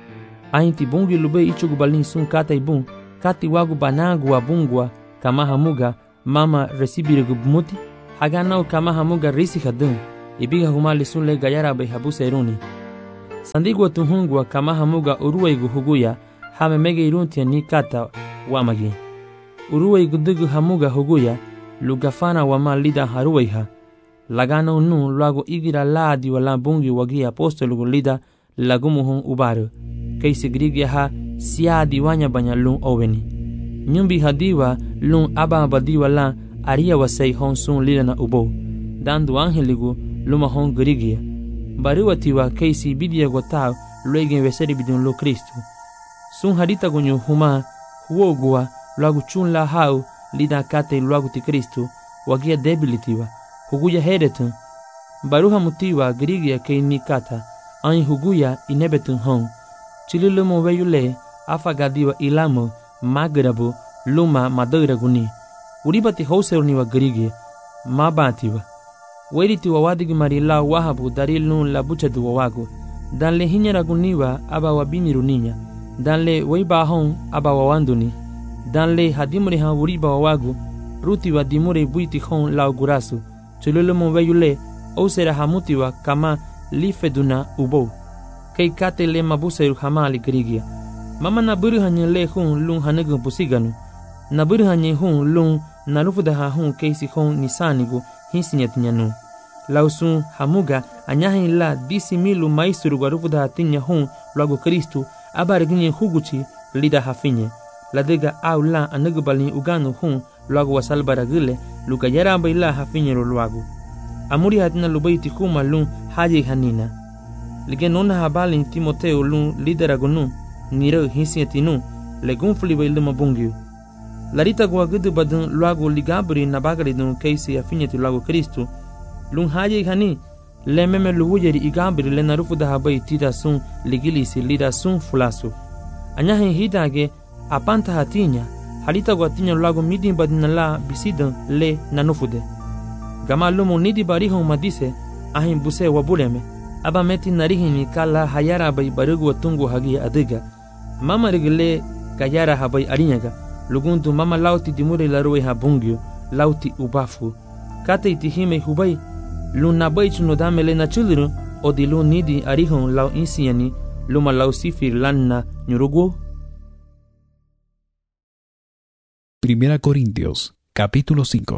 Ainti bungi lube ichugu balin sun kata ibun, kati wagu banagua bungwa kama hamuga mama resibiregu bumuti, haganau kama hamuga risi hadun, ibiga humali sun le gayara bay habuse iruni. Sandigwa tuhungwa kama hamuga uruwaigu huguya, hame mege iruntia ni kata wamagi. Uruwaigu dugu hamuga huguya, lugafana wama lida haruwaiha. Lagana unu luago igira laadi wala bungi wagi apostolugu lida lagumuhun ubaru. Kaisi grigia ha siadi wanya banya lun oveni. Nyumbi hadiwa lun aba abadiwa la aria wasai hon sun lida na ubo. Dandu angeligu luma hon grigia. Baruatiwa kaisi bidia gotao luegen weseri bidun lo Kristu. Sun hadita gunyu huma huogua luagu chun la hau lida kate luagu ti Kristu wagia debilitiwa. Huguya heretun, baruha mutiwa grigia kei ni kata, ain huguya inebetun hon. Chililumo weyule, afagadiwa ilamo, magrabu, luma madoiraguni. Uribati houseruniwa grigia, mabatiwa. Weritiwa wadigi marila wahabu darilun la buchadu wawagu. Danle hinyaraguniwa aba wabiniru ninya. Danle weibahon aba wawanduni. Danle hadimuri ha uriba wawagu, rutiwa dimure buiti hon la gurasu. Chululumo weyule, osera hamutiwa kama lifeduna ubo. Kei kate le mabuseru hamali grigia. Mama naburu hanye le hun lung hanugu pusiganu. Naburu hanye hun lung narufudaha hun keisi hun nisanigu hinsinyatinyanu. Lausun hamuga anyahin la disi milu maisuru warufudaha tinya hun luago Kristu abariginye huguchi lida hafinye. Ladega au la anugu balin uganu hun luago wasalbaragile luka yaramba ila hafinyero luago. Amuri hatina lubaiti kuma lun haji hanina. Lige nona habalin Timoteo lun lideragunu niro hinsiatinu legun fuliba ilma bungiu. Larita guagudu badun luago ligabri nabagaridun keisi afinyeti luago Kristu lun haji hani le meme luwujeri igabri le narufu da habai tita sun ligilisi lida sun fulasu. Anyahin hitage apanta hatinya halita guatinya luago midin badinala bisidan le nanufude. Gama lumo nidi barihon madise ahin buse wabuleme aba meti narihini kala hayara bai barugu watungu hagi adiga. Mama rigile gayara habai arinyaga lugundu mama lauti dimure laruwe habungyo lauti ubafu. Kate itihime hubai lun nabai chunodamele na chuluru odi lun nidi arihon lau insiani luma lau sifir lanna nyurugu. Primera Corintios, capítulo cinco.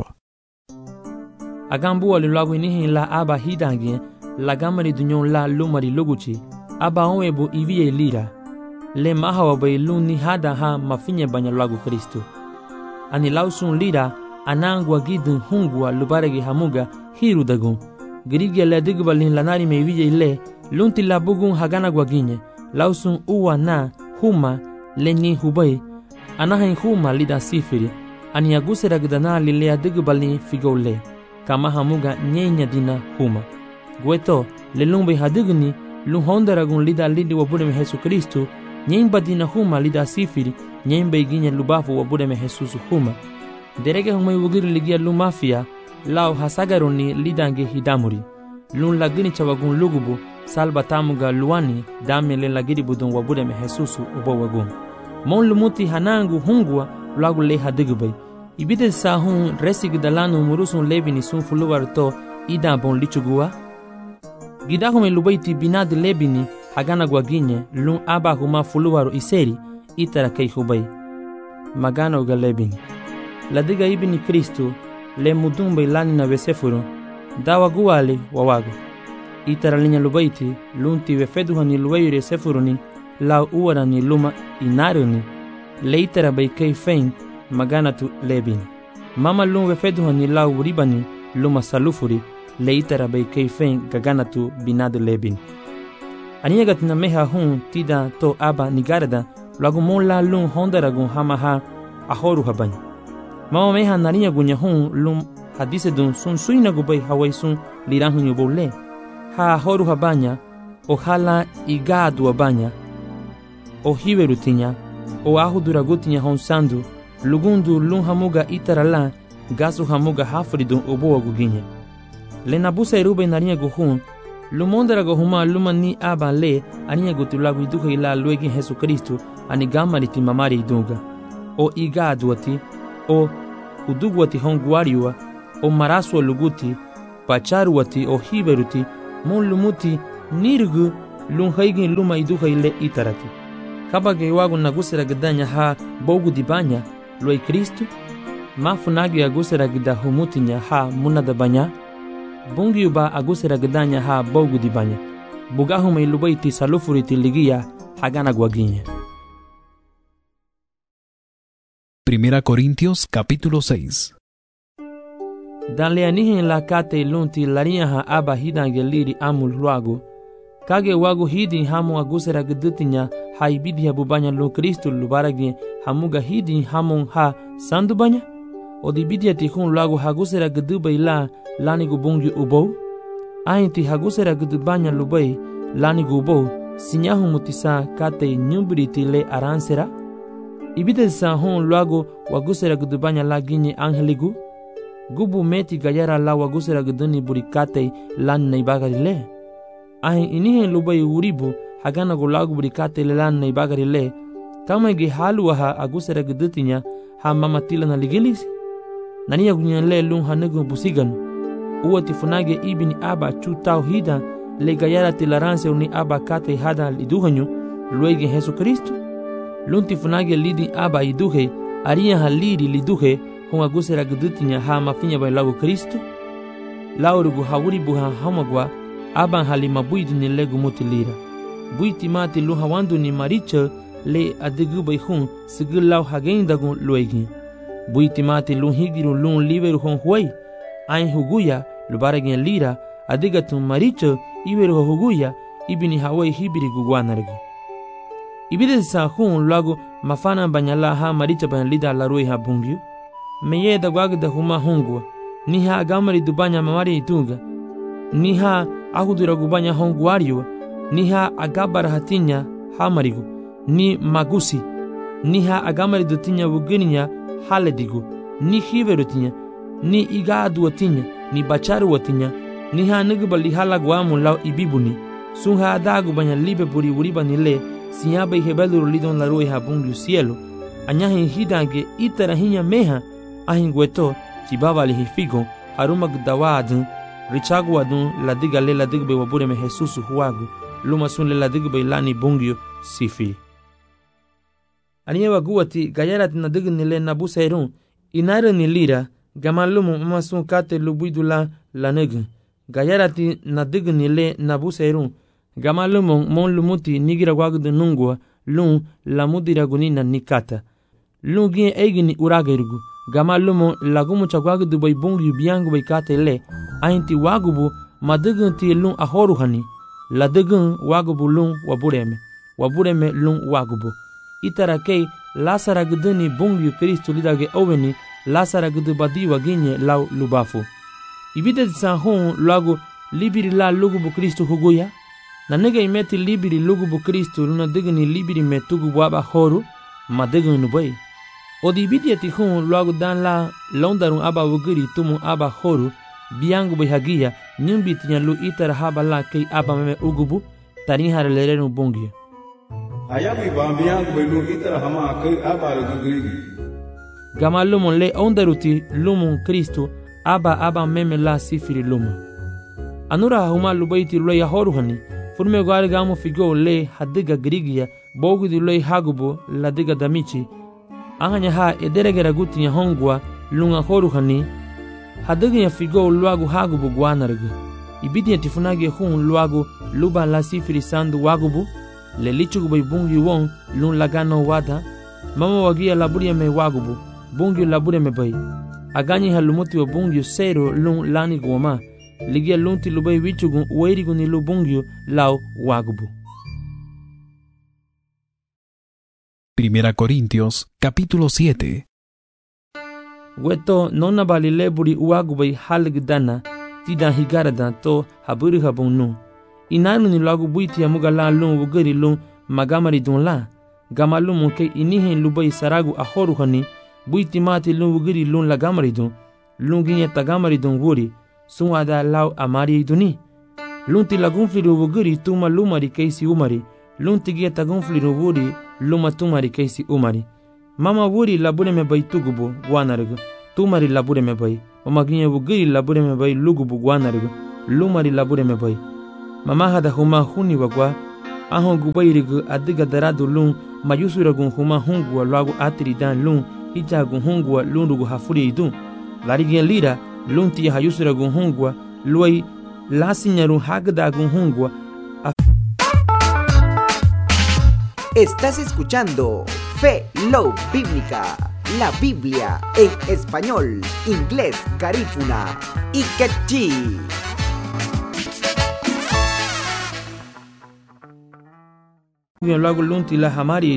Agambu alulagu inihin la aba hidangie la gamari dunyon la lumari luguchi aba onwebu ivie lira le mahawa bai luni hada ha mafinye banya lagu Kristu. Ani lausun lira anangwa gidun hungwa lubaregi hamuga hiru dagun. Grigia le digbalin lanari me ivie le lunti la bugun hagana gwaginye lausun uwa na huma lenyi hubai anahin huma lida sifiri ani aguse ragdana lilea digbalin figole kama hamuga nyenya dina huma. Gueto le lumbe hadigni luhondaragun lida lidi wabudeme Yesu Kristu nyemba dina huma lida sifiri nyemba iginya lubafu wabudeme Jesus huma. Derege huma iwugiri ligia lumafia lao hasagaroni lidange hidamuri. Lun lagini chawagun lugubu salba tamuga luani dame le lagiri budun wabudeme Jesus ubo wagun. Mon lumuti hanangu hungwa lagu le hadigubay. Ibide sahun resig dalanu murusun lebini sun fuluwar to ida bon lichugua. Gidahume lubaiti binad lebini hagana gwaginye lun aba huma fuluwaru iseri itara kei hubay. Magana uga lebini. Ladiga ibini Kristu le mudumbe lani na vesefuru dawa guwali wawagu. Itara linya lubaiti lunti wefeduhani luwayuri sefuruni lau uwarani luma inaruni le itara bay kei fein magana tu lebini. Mama lun wefeduhani lau ribani luma salufuri le itara bay kei fein gagana tu binadu lebini. Aniyagat na meha hun tida to aba nigarada lagu mon la lun hondaragun hamaha ahoru habany. Mama meha narinya gunya hun lum hadise dun sun suina gubay hawai sun lirahun yubole. Ha ahoru habanya o hala igadu wabanya o hiwerutinya o ahuduragutinya hon sandu lugundu lun hamuga itarala gasu hamuga hafridun obo waguginye. Le nabusa irube narinya guhun lumondarago huma luma ni aba le ania gutu lagu iduka ila luegi Jesu Kristu ani gamariti mamari idunga. O iga aduati, o uduguati honguariua, o marasua luguti, pacharuati o hiberuti, mon lumuti nirgu lunhaigin luma iduka ile itarati. Kabage wagu nagusera gdanya ha bogu dibanya, luai Kristu, mafunagi agusera gda humutinya ha munada banya, bungiuba agusera gdanya ha bogu dibanya, bugahuma ilubaiti salufuriti ligia hagana guaguinha. Primera Corintios capítulo seis. Dan leanihin la kate lunti laria ha aba hidange liri amul luagu, kage wagu hidin hamu agusera gdutinya ha ibidia bubanya lu Kristu lubaragi hamuga hidin hamun ha sandu banya? O di bidia tihun luagu hagusera gdubai la lanigu bungi ubou? Ainti hagusera gdubanya lubai lanigu ubou, sinyahu mutisa kate nyumbiriti le aransera? Ibide sa hon luagu wagusera gdubanya la ginye angeligu? Gubu meti gayara la wagusera gduni burikate lan naibagari le? Ahin inihen lubai uribu hagana gulagu burikate le lan naibagari le, kama ge halu ha agusera gdutinya ha mamatila na ligilisi? Nania gunyan le lun hanugu busigan, uwa tifunage ibini aba chutau hida le gayara tilaranse uni aba kate hada liduhanyu luege Jesu Kristu? Lun tifunage lidi aba iduhe, aria ha lidi liduhe, hon agusera gdutinya ha mafinya bai lagu Kristu? Laurugu hawuribu ha hamagwa, aban halima buidu ni legu muti lira. Buiti mati lu hawandu ni maricha le adigu bai hun sigil lau hagendagu luegi. Buiti mati lu higiru lun liveru hon huay, ain huguya lubaragin lira, adigatun maricha iveru huguya, ibini hawai hibiri guguanargu. Ibide sa hun lagu mafana banyala ha maricha ban lida larui ha bungyu. Meye da gwagda huma hungwa, ni ha agamari dubanya mamari itunga, ni ha ahudura gubanya honguariwa, ni ha agabara hatinya hamarigu, ni magusi, ni ha agamari dutinya wugininya haledigu, ni hiverutinya, ni igadu watinya, ni bacharu watinya, ni ha nigubali halagwamu lau ibibuni, sun ha adagu banya libe buri uriba nile, sinyaba ihebeluru lidon larui ha bungu cielo, anyahin hidange itarahinya meha, ahin gueto, chibaba lihifigo, haruma gdawadun, richagu adun la diga le la digbe wabure me Jesus huagu, luma sun le la digbe lani bungyo sifi. Aniyewa guwati gayarat na digni le nabusa erun, inare ni lira, gamalumu mama sun kate lubuidu la la negu. Gayarati na digni le nabusa erun, gamalumu mon lumuti nigira wagudu nungwa, lun la mudira gunina nikata. Lun gien egini uragerugu, gamalumu lagumu chagwagudu bai bungyo biangu bai kate le, ainti wagubu madigun ti lun ahoruhani, la digun wagubu lun wabureme, wabureme lun wagubu. Itara kei lasara guduni bungyu Kristu lidage oweni, lasara gudu badi waginye lau lubafu. Ibide san hon lagu libiri la lugubu Kristu huguya, na nega imeti libiri lugubu Kristu luna diguni libiri metugu waba horu, madigun nubai. Odi ibidi ati hon lagu dan la londarun aba wugiri tumu aba horu, biangu bihagia nyumbi tinya lu itara haba la kei aba meme ugubu tani hare lerenu bungi ayabi bambiangu bilu itara hama kei aba rugugiri gama lumon le ondaruti lumon Kristu aba aba meme la sifiri lumo anura huma lubaiti lo ya horuhani furme gwari gamu figo le hadiga grigia bogu di lo hagubo la diga damichi ahanya ha ederegera gutinya hongwa lunga horuhani hadiga ya figo luagu hagubu guanargu. Ibidi ya tifunage hun luagu luba la sifiri sandu wagubu, le lichugu bai bungi won lun lagano wada, mama wagia laburia me wagubu, bungi laburia me bai. Aganyi halumuti wa bungi sero lun lani guwama, ligia lunti lubai wichugu uwairigu ni lu bungi lau wagubu. Primera Corintios capítulo siete. Weto nona bali leburi uagubai halgdana tida higarada to haburi habunu. Inanu ni lagu buiti ya muga la lun wugari lun magamari dun la. Gamalu munke inihin lubai saragu ahoruhani buiti mati lun wugari lun lagamari dun. Lun ginye tagamari dun wuri sun ada lau amari duni. Lunti lagun fliru guri tuma lumari keisi umari. Lunti gia tagun fliru wuri luma tumari keisi umari. Mama wuri labure me bay tugubu guanargu. Tumari labure me bay. Mama ginye wuguri labure me bay lugubu guanargu. Lumari labure me bay. Mama hada huma huni wagwa. Ahon gubayrigu adiga daradu lun. Mayusuragun huma hungwa lagu atiri dan lun. Hijagun hungwa lunrugu hafuri idun. Larigien lira lunti hayusuragun hungwa. Luay lasinyaru hagdagun hungwa. Estás escuchando Fe Love Bíblica, la Biblia en español, inglés, garífuna y quechí. Bien, luego lunti la hamari